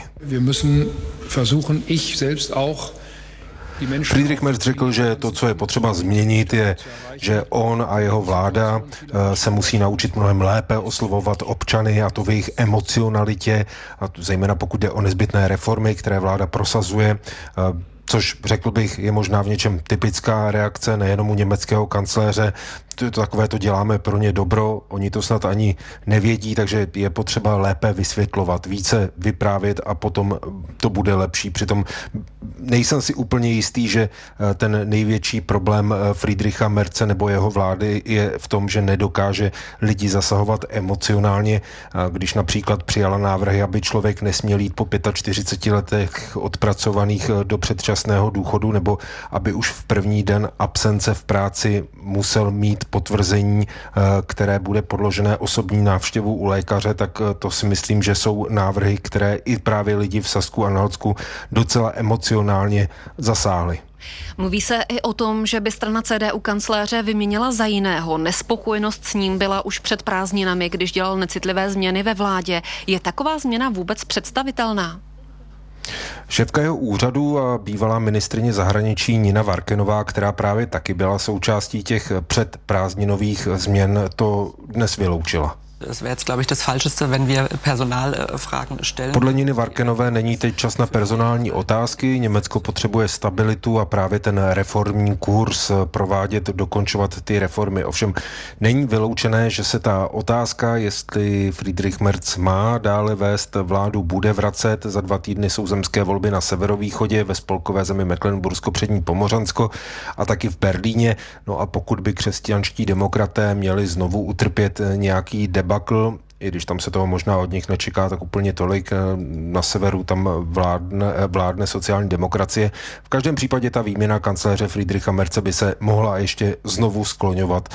Friedrich Merz řekl, že to, co je potřeba změnit, je, že on a jeho vláda se musí naučit mnohem lépe oslovovat občany, a to v jejich emocionalitě, a zejména pokud jde o nezbytné reformy, které vláda prosazuje, což řekl bych je možná v něčem typická reakce nejenom u německého kancléře. To, to takové to děláme pro ně dobro, oni to snad ani nevědí, takže je potřeba lépe vysvětlovat, více vyprávět a potom to bude lepší. Přitom nejsem si úplně jistý, že ten největší problém Friedricha Merze nebo jeho vlády je v tom, že nedokáže lidi zasahovat emocionálně, když například přijala návrhy, aby člověk nesměl jít po čtyřiceti pěti letech odpracovaných do předčasného důchodu, nebo aby už v první den absence v práci musel mít potvrzení, které bude podložené osobní návštěvou u lékaře, tak to si myslím, že jsou návrhy, které i právě lidi v Sasku-Anhaltsku docela emocionálně zasáhly. Mluví se i o tom, že by strana C D U kancléře vyměnila za jiného. Nespokojenost s ním byla už před prázdninami, když dělal necitlivé změny ve vládě. Je taková změna vůbec představitelná? Šéfka jeho úřadu a bývalá ministryně zahraničí Nina Varkenová, která právě taky byla součástí těch předprázdninových změn, to dnes vyloučila. Es wäre jetzt, glaube ich, das Falscheste, wenn wir Personalfragen stellen. Podle Niny Varkenové není teď čas na personální otázky. Německo potřebuje stabilitu a právě ten reformní kurz provádět, dokončovat ty reformy. Ovšem není vyloučené, že se ta otázka, jestli Friedrich Merz má dále vést vládu, bude vracet. Za dva týdny jsou zemské volby na severovýchodě, ve spolkové zemi Mecklenbursko přední Pomořansko a taky v Berlíně. No a pokud by křesťanští demokraté měli znovu utrpět nějaký debakl, i když tam se toho možná od nich nečeká tak úplně tolik, na severu tam vládne, vládne sociální demokracie. V každém případě ta výměna kancléře Friedricha Merze by se mohla ještě znovu skloňovat.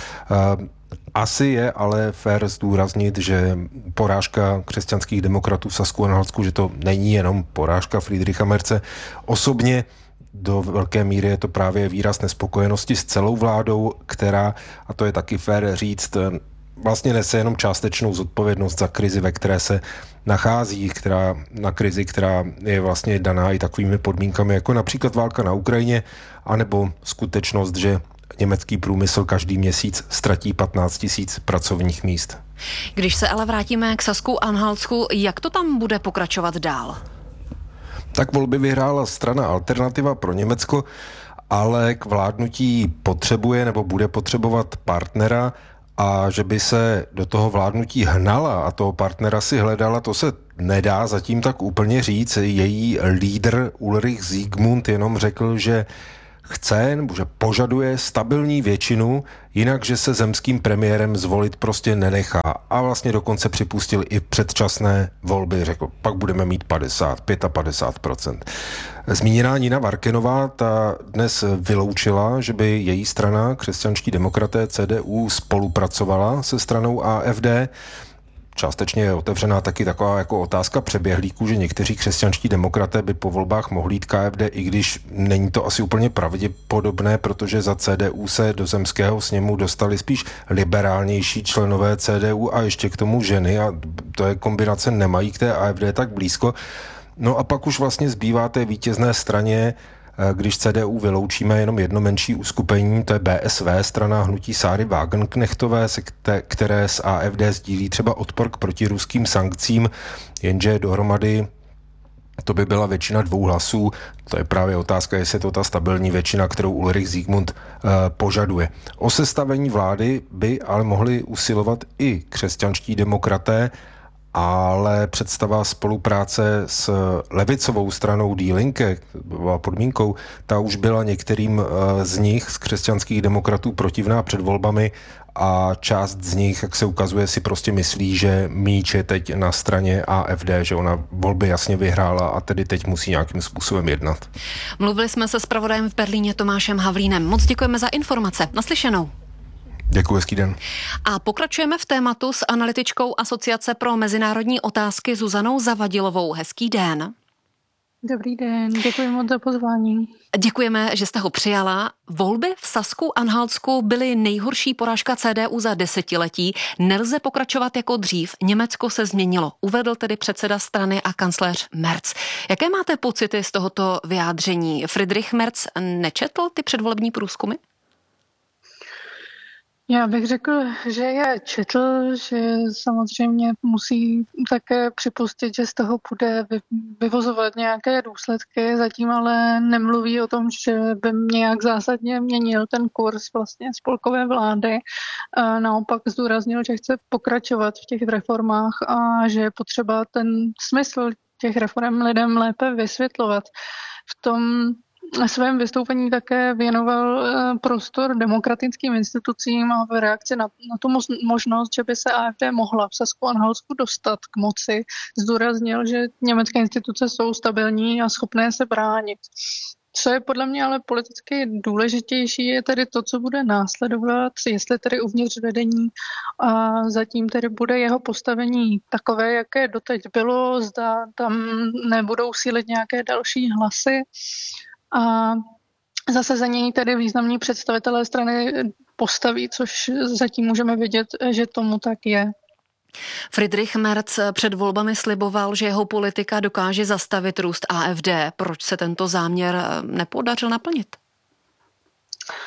Asi je ale fér zdůraznit, že porážka křesťanských demokratů v Sasku-Anhaltsku, že to není jenom porážka Friedricha Merze. Osobně do velké míry je to právě výraz nespokojenosti s celou vládou, která, a to je taky fér říct, vlastně nese jenom částečnou zodpovědnost za krizi, ve které se nachází, která, na krizi, která je vlastně daná i takovými podmínkami, jako například válka na Ukrajině, anebo skutečnost, že německý průmysl každý měsíc ztratí patnáct tisíc pracovních míst. Když se ale vrátíme k Sasku-Anhaltsku, jak to tam bude pokračovat dál? Tak volby vyhrála strana Alternativa pro Německo, ale k vládnutí potřebuje nebo bude potřebovat partnera, a že by se do toho vládnutí hnala a toho partnera si hledala, to se nedá zatím tak úplně říct. Její lídr Ulrich Siegmund jenom řekl, že chce nebo že požaduje stabilní většinu, jinak, že se zemským premiérem zvolit prostě nenechá. A vlastně dokonce připustil i předčasné volby. Řekl, pak budeme mít padesát, padesát pět procent. Zmíněná Nina Varkenová ta dnes vyloučila, že by její strana, křesťanští demokraté C D U, spolupracovala se stranou A F D. Částečně je otevřená taky taková jako otázka přeběhlíků, že někteří křesťanští demokraté by po volbách mohli jít K F D, i když není to asi úplně pravděpodobné, protože za C D U se do zemského sněmu dostali spíš liberálnější členové C D U a ještě k tomu ženy a to je kombinace, nemají k té A F D tak blízko. No a pak už vlastně zbývá té vítězné straně, když C D U vyloučíme, jenom jedno menší uskupení, to je B S V, strana hnutí Sáry Wagenknechtové, které s A F D sdílí třeba odpor k protiruským sankcím, jenže dohromady to by byla většina dvou hlasů. To je právě otázka, jestli je to ta stabilní většina, kterou Ulrich Siegmund uh, požaduje. O sestavení vlády by ale mohli usilovat i křesťanští demokraté, ale představa spolupráce s levicovou stranou Die Linke, byla podmínkou, ta už byla některým z nich, z křesťanských demokratů, protivná před volbami a část z nich, jak se ukazuje, si prostě myslí, že míč je teď na straně A F D, že ona volby jasně vyhrála a tedy teď musí nějakým způsobem jednat. Mluvili jsme se zpravodajem v Berlíně Tomášem Havlínem. Moc děkujeme za informace. Naslyšenou. Děkuji, hezký den. A pokračujeme v tématu s analytičkou Asociace pro mezinárodní otázky Zuzanou Zavadilovou. Hezký den. Dobrý den, děkuji moc za pozvání. Děkujeme, že jste ho přijala. Volby v Sasku-Anhaltsku byly nejhorší porážka C D U za desetiletí. Nelze pokračovat jako dřív. Německo se změnilo. Uvedl tedy předseda strany a kancléř Merz. Jaké máte pocity z tohoto vyjádření? Friedrich Merz nečetl ty předvolební průzkumy? Já bych řekl, že je četl, že samozřejmě musí také připustit, že z toho bude vyvozovat nějaké důsledky, zatím ale nemluví o tom, že by nějak zásadně měnil ten kurz vlastně spolkové vlády. A naopak zdůraznil, že chce pokračovat v těch reformách a že je potřeba ten smysl těch reform lidem lépe vysvětlovat. V tom svém vystoupení také věnoval prostor demokratickým institucím a v reakci na, na tu možnost, že by se A F D mohla v Sasku-Anhaltsku dostat k moci, zdůraznil, že německé instituce jsou stabilní a schopné se bránit. Co je podle mě ale politicky důležitější, je tedy to, co bude následovat, jestli tedy uvnitř vedení a zatím tedy bude jeho postavení takové, jaké doteď bylo, zda tam nebudou sílit nějaké další hlasy. A zase za něj tedy významní představitelé strany postaví, což zatím můžeme vidět, že tomu tak je. Friedrich Merz před volbami sliboval, že jeho politika dokáže zastavit růst A F D. Proč se tento záměr nepodařil naplnit?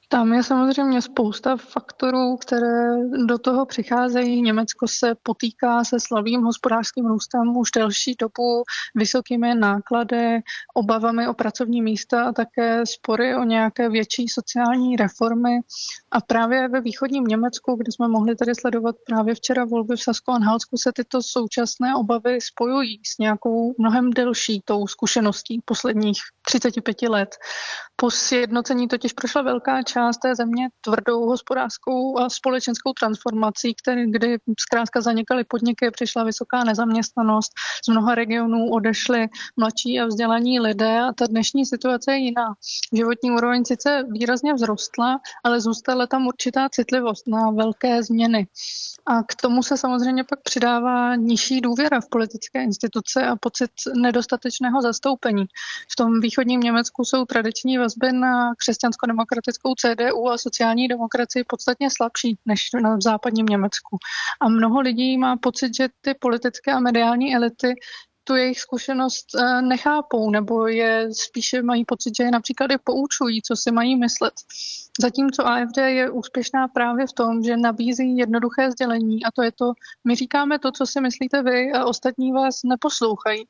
Tam je samozřejmě spousta faktorů, které do toho přicházejí. Německo se potýká se slabým hospodářským růstem už delší dobu, vysokými náklady, obavami o pracovní místa a také spory o nějaké větší sociální reformy. A právě ve východním Německu, kde jsme mohli tedy sledovat právě včera volby v Sasko-Anhaltsku, se tyto současné obavy spojují s nějakou mnohem delší tou zkušeností posledních třicet pět let. Po sjednocení totiž prošla velká část té země tvrdou hospodářskou a společenskou transformací, který, kdy zkrátka zanikaly podniky, přišla vysoká nezaměstnanost, z mnoha regionů odešli mladší a vzdělaní lidé a ta dnešní situace je jiná. Životní úroveň sice výrazně vzrostla, ale zůstala tam určitá citlivost na velké změny. A k tomu se samozřejmě pak přidává nižší důvěra v politické instituce a pocit nedostatečného zastoupení. V tom východním Německu jsou tradiční vazby na křesťansko-demokratickou C D U a sociální demokracii podstatně slabší než na západním Německu. A mnoho lidí má pocit, že ty politické a mediální elity tu jejich zkušenost nechápou, nebo je spíše mají pocit, že je například i poučují, co si mají myslet. Zatímco A F D je úspěšná právě v tom, že nabízí jednoduché sdělení a to je to, my říkáme to, co si myslíte vy a ostatní vás neposlouchají.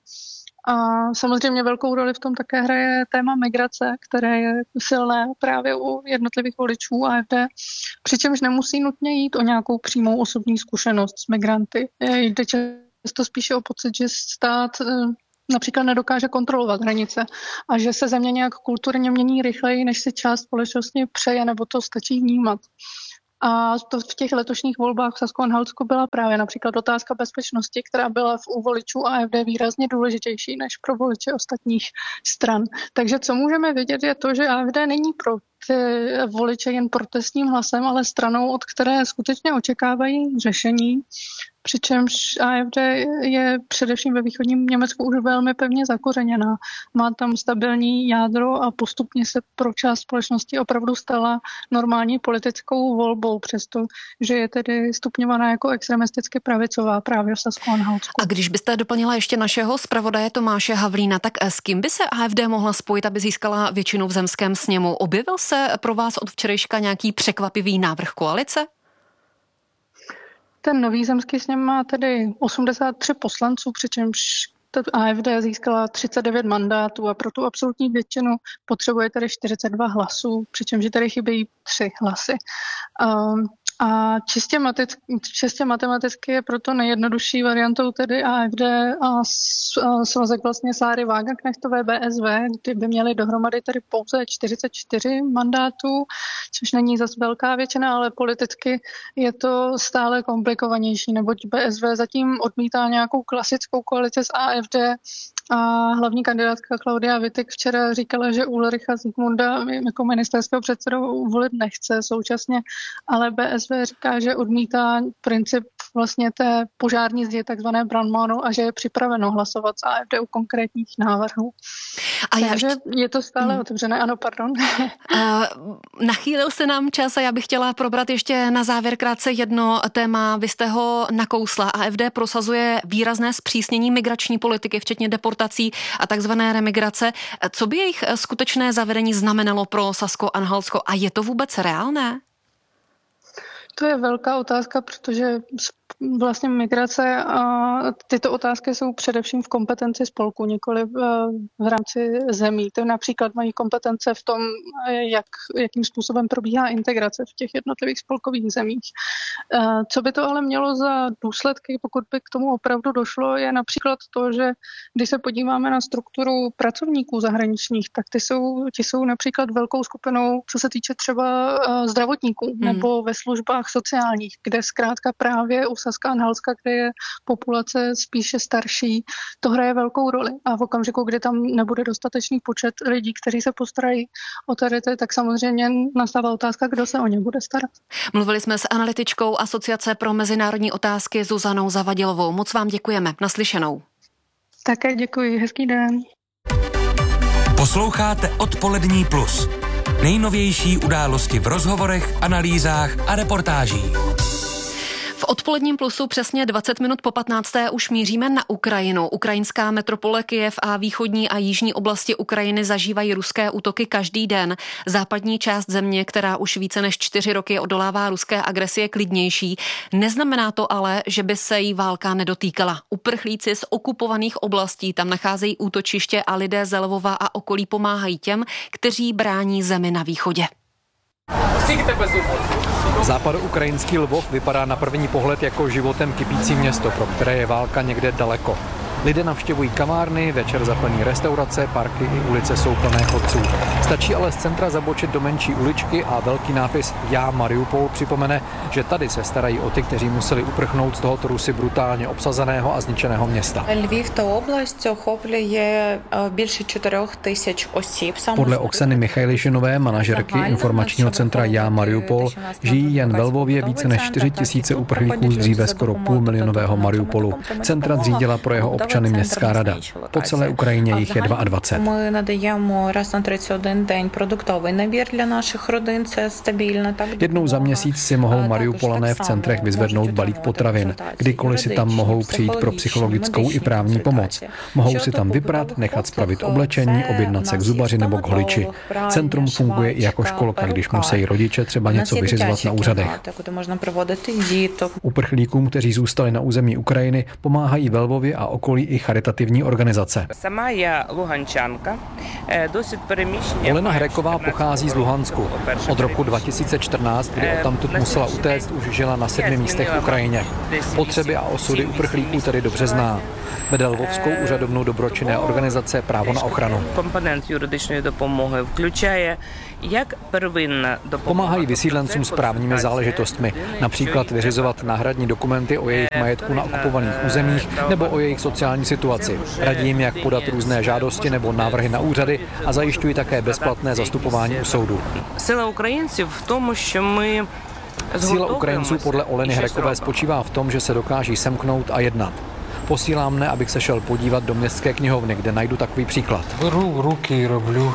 A samozřejmě velkou roli v tom také hraje téma migrace, které je silné právě u jednotlivých voličů A F D, přičemž nemusí nutně jít o nějakou přímou osobní zkušenost s migranty. Jde často spíše o pocit, že stát například nedokáže kontrolovat hranice a že se země nějak kulturně mění rychleji, než si část společnosti přeje, nebo to stačí vnímat. A to v těch letošních volbách v Sasko-Anhaltsku byla právě například otázka bezpečnosti, která byla v u voličů A F D výrazně důležitější než pro voliče ostatních stran. Takže co můžeme vidět je to, že A F D není pro ty voliče jen protestním hlasem, ale stranou, od které skutečně očekávají řešení. Přičemž A F D je především ve východním Německu už velmi pevně zakořeněná. Má tam stabilní jádro a postupně se pro část společnosti opravdu stala normální politickou volbou, přestože je tedy stupňovaná jako extremisticky pravicová právě v Sasko-Anhaltsku. A když byste doplnila ještě našeho zpravodaje Tomáše Havlína, tak s kým by se A F D mohla spojit, aby získala většinu v zemském sněmu? Objevil se pro vás od včerejška nějaký překvapivý návrh koalice? Ten nový zemský sněm má tedy osmdesát tři poslanců, přičemž A F D získala třicet devět mandátů a pro tu absolutní většinu potřebuje tedy čtyřicet dva hlasů, přičemž tady chybějí tři hlasy. Um, A čistě, maticky, čistě matematicky je proto nejjednodušší variantou tedy A F D a svazek vlastně Sáry Wagenknechtové B S V, kdy by měli dohromady tedy pouze čtyřicet čtyři mandátů, což není zase velká většina, ale politicky je to stále komplikovanější, neboť B S V zatím odmítá nějakou klasickou koalici s A F D a hlavní kandidátka Klaudia Wittig včera říkala, že Ulricha Zikmunda jako ministerského předsedu volit nechce současně, ale B S V říká, že odmítá princip vlastně té požární zdi, takzvané Brandmanu, a že je připraveno hlasovat s A F D u konkrétních návrhů. A já Takže ještě... je to stále hmm. otevřené, ano, pardon. Uh, nachýlil se nám čas a já bych chtěla probrat ještě na závěr krátce jedno téma. Vy jste ho nakousla. A F D prosazuje výrazné zpřísnění migrační politiky, včetně deportací a takzvané remigrace. Co by jejich skutečné zavedení znamenalo pro Sasko-Anhaltsko a je to vůbec reálné? To je velká otázka, protože vlastně migrace a tyto otázky jsou především v kompetenci spolku, nikoli v, v rámci zemí. To například mají kompetence v tom, jak, jakým způsobem probíhá integrace v těch jednotlivých spolkových zemích. Co by to ale mělo za důsledky, pokud by k tomu opravdu došlo, je například to, že když se podíváme na strukturu pracovníků zahraničních, tak ty jsou, ti jsou například velkou skupinou, co se týče třeba zdravotníků hmm. nebo ve službách sociálních, kde zkrátka právě u Saska-Anhaltska, kde je populace spíše starší, to hraje velkou roli. A v okamžiku, kdy tam nebude dostatečný počet lidí, kteří se postarají o tady, tak samozřejmě nastává otázka, kdo se o ně bude starat. Mluvili jsme s analytičkou Asociace pro mezinárodní otázky Zuzanou Zavadilovou. Moc vám děkujeme. Naslyšenou. Také děkuji. Hezký den. Posloucháte Odpolední plus. Nejnovější události v rozhovorech, analýzách a reportážích. V odpoledním plusu přesně dvacet minut po patnácté už míříme na Ukrajinu. Ukrajinská metropole Kyjev a východní a jižní oblasti Ukrajiny zažívají ruské útoky každý den. Západní část země, která už více než čtyři roky odolává ruské agresi, je klidnější. Neznamená to ale, že by se jí válka nedotýkala. Uprchlíci z okupovaných oblastí tam nacházejí útočiště a lidé z Lvova a okolí pomáhají těm, kteří brání zemi na východě. Západoukrajinský Lvov vypadá na první pohled jako životem kypící město, pro které je válka někde daleko. Lidé navštěvují kavárny, večer zaplní restaurace, parky i ulice jsou plné chodců. Stačí ale z centra zabočit do menší uličky a velký nápis Já Mariupol připomene, že tady se starají o ty, kteří museli uprchnout z tohoto Rusy brutálně obsazeného a zničeného města. Lviv ta oblast охоплює більше čtyři tisíce osіб. Podle Oksany Michajlišinové, manažerky informačního centra Já Mariupol, žijí jen ve Lvově více než čtyři tisíce uprchlíků z dříve skoro půlmilionového Mariupolu. Centra zřídila pro jeho občany městská rada. Po celé Ukrajině jich je dvacet dva. My nadáváme raz na třicet jeden den produktový nabír dla našich rodin, to je stabilní. Jednou za měsíc si mohou Mariupolané v centrech vyzvednout balík potravin. Kdykoliv si tam mohou přijít pro psychologickou i právní pomoc. Mohou si tam vyprat, nechat spravit oblečení, objednat se k zubaři nebo k holiči. Centrum funguje i jako školka, když musí rodiče třeba něco vyřizovat na úřadech. Uprchlíkům, kteří zůstali na území Ukrajiny, pomáhají ve Lvově a okolí i charitativní organizace. Olena Hreková pochází z Luhansku. Od roku dva tisíce čtrnáct, kdy odtamtud musela utéct, už žila na sedmi místech v Ukrajině. Potřeby a osudy uprchlíků tedy dobře zná. Vede lvovskou úřadovnou dobročinné organizace Právo na ochranu. Komponent juridичної допомоги включає jak prvotná Pomáhají vysídlencům s právními záležitostmi, například vyřizovat náhradní dokumenty o jejich majetku na okupovaných územích nebo o jejich sociální situaci. Radí jim, jak podat různé žádosti nebo návrhy na úřady a zajišťují také bezplatné zastupování u soudu. Síla Ukrajinců v tom, že my Síla Ukrajinců podle Oleny Hrekové spočívá v tom, že se dokáží semknout a jednat. Posílám mne, abych se šel podívat do městské knihovny, kde najdu takový příklad. Беру руки і роблю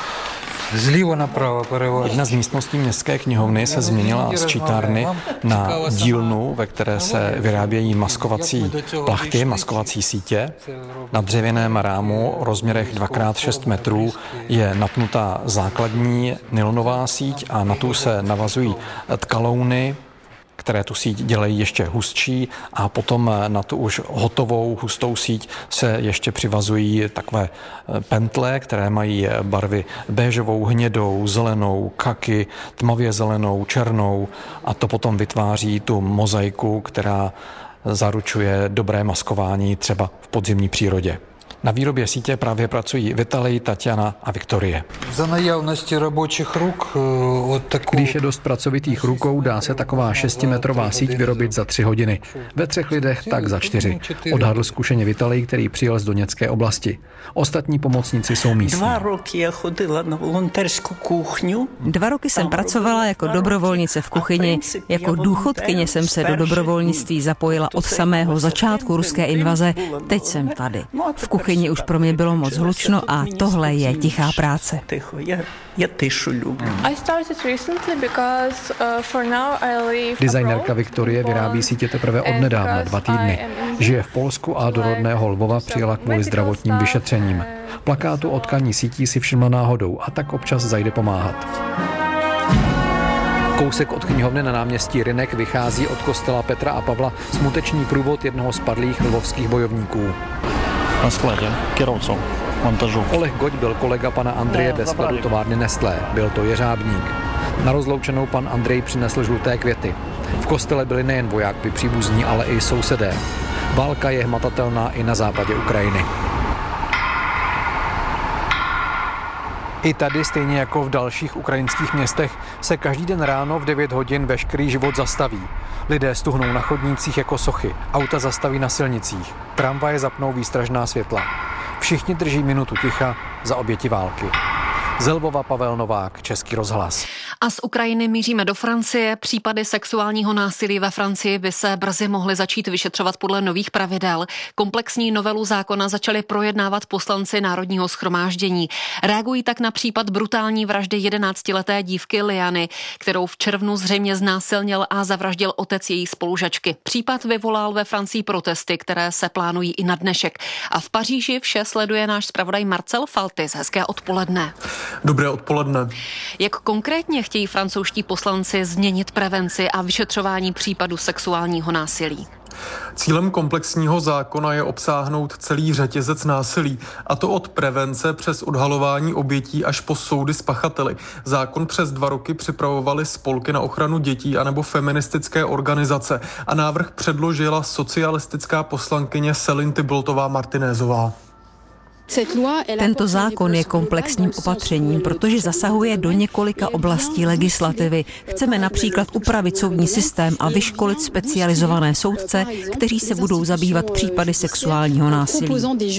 zlívo napravo перевод. Jedna z místností městské knihovny se změnila z čítárny na dílnu, ve které se vyrábějí maskovací plachty, maskovací sítě. Na dřevěném rámu o rozměrech dva krát šest metrů je napnutá základní nylonová síť a na tu se navazují tkalouny, které tu síť dělají ještě hustší a potom na tu už hotovou hustou síť se ještě přivazují takové pentle, které mají barvy béžovou, hnědou, zelenou, kaky, tmavě zelenou, černou a to potom vytváří tu mozaiku, která zaručuje dobré maskování třeba v podzimní přírodě. Na výrobě sítě právě pracují Vitalij, Tatiana a Viktorie. Za najavnosti robočích ruk od takovou... Když je dost pracovitých rukou, dá se taková šestimetrová síť vyrobit za tři hodiny. Ve třech lidech tak za čtyři. Odhadl zkušeně Vitalij, který přijel z Doněcké oblasti. Ostatní pomocníci jsou místní. Dva roky já chodila na volonterskou kuchňu. Dva roky jsem pracovala jako dobrovolnice v kuchyni. Jako důchodkyně jsem se do dobrovolnictví zapojila od samého začátku ruské invaze. Teď jsem tady. V kuchyni už pro mě bylo moc hlučno a tohle je tichá práce. Designerka Viktorie vyrábí sítě teprve od nedávna, dva týdny. Žije v Polsku a do rodného Lvova přijela kvůli zdravotním vyšetřením. Plakátu o tkaní sítí si všimla náhodou a tak občas zajde pomáhat. Kousek od knihovny na náměstí Rynek vychází od kostela Petra a Pavla smuteční průvod jednoho z padlých lvovských bojovníků. Na skladě, kyrovců, montažu. Oleg Goď byl kolega pana Andreje ve skladu továrny Nestlé. Byl to jeřábník. Na rozloučenou pan Andrej přinesl žluté květy. V kostele byli nejen vojáci příbuzní, ale i sousedé. Válka je hmatatelná i na západě Ukrajiny. I tady, stejně jako v dalších ukrajinských městech, se každý den ráno v devět hodin veškerý život zastaví. Lidé stuhnou na chodnících jako sochy, auta zastaví na silnicích, tramvaje zapnou výstražná světla. Všichni drží minutu ticha za oběti války. Z Lvova Pavel Novák, Český rozhlas. A z Ukrajiny míříme do Francie. Případy sexuálního násilí ve Francii by se brzy mohly začít vyšetřovat podle nových pravidel. Komplexní novelu zákona začali projednávat poslanci Národního shromáždění. Reagují tak na případ brutální vraždy jedenáctileté dívky Liany, kterou v červnu zřejmě znásilnil a zavraždil otec její spolužačky. Případ vyvolal ve Francii protesty, které se plánují i na dnešek. A v Paříži vše sleduje náš zpravodaj Marcel Faltis. Hezké odpoledne. Dobré odpoledne. Jak konkrétně chtějí francouzští poslanci změnit prevenci a vyšetřování případů sexuálního násilí? Cílem komplexního zákona je obsáhnout celý řetězec násilí, a to od prevence přes odhalování obětí až po soudy s pachateli. Zákon přes dva roky připravovaly spolky na ochranu dětí anebo feministické organizace a návrh předložila socialistická poslankyně Céline Tyboltová Martinézová. Tento zákon je komplexním opatřením, protože zasahuje do několika oblastí legislativy. Chceme například upravit soudní systém a vyškolit specializované soudce, kteří se budou zabývat případy sexuálního násilí.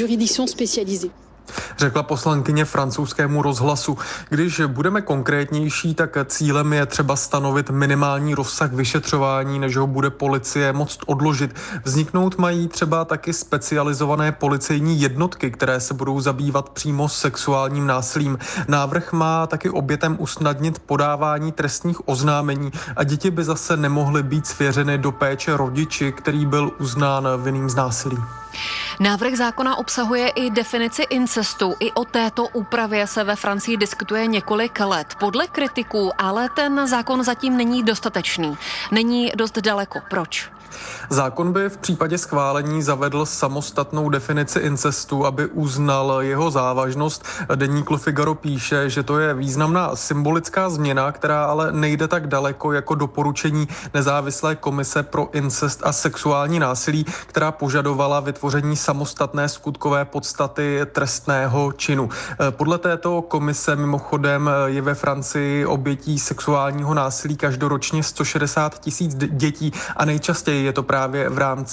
Řekla poslankyně francouzskému rozhlasu. Když budeme konkrétnější, tak cílem je třeba stanovit minimální rozsah vyšetřování, než ho bude policie moct odložit. Vzniknout mají třeba taky specializované policejní jednotky, které se budou zabývat přímo sexuálním násilím. Návrh má taky obětem usnadnit podávání trestních oznámení a děti by zase nemohly být svěřeny do péče rodiči, který byl uznán vinným z násilí. Návrh zákona obsahuje i definici incestu. I o této úpravě se ve Francii diskutuje několik let. Podle kritiků ale ten zákon zatím není dostatečný. Není dost daleko. Proč? Zákon by v případě schválení zavedl samostatnou definici incestu, aby uznal jeho závažnost. Deník Le Figaro píše, že to je významná symbolická změna, která ale nejde tak daleko jako doporučení nezávislé komise pro incest a sexuální násilí, která požadovala vytvoření samostatné skutkové podstaty trestného činu. Podle této komise mimochodem je ve Francii obětí sexuálního násilí každoročně sto šedesát tisíc dětí a nejčastěji je to právě v rámci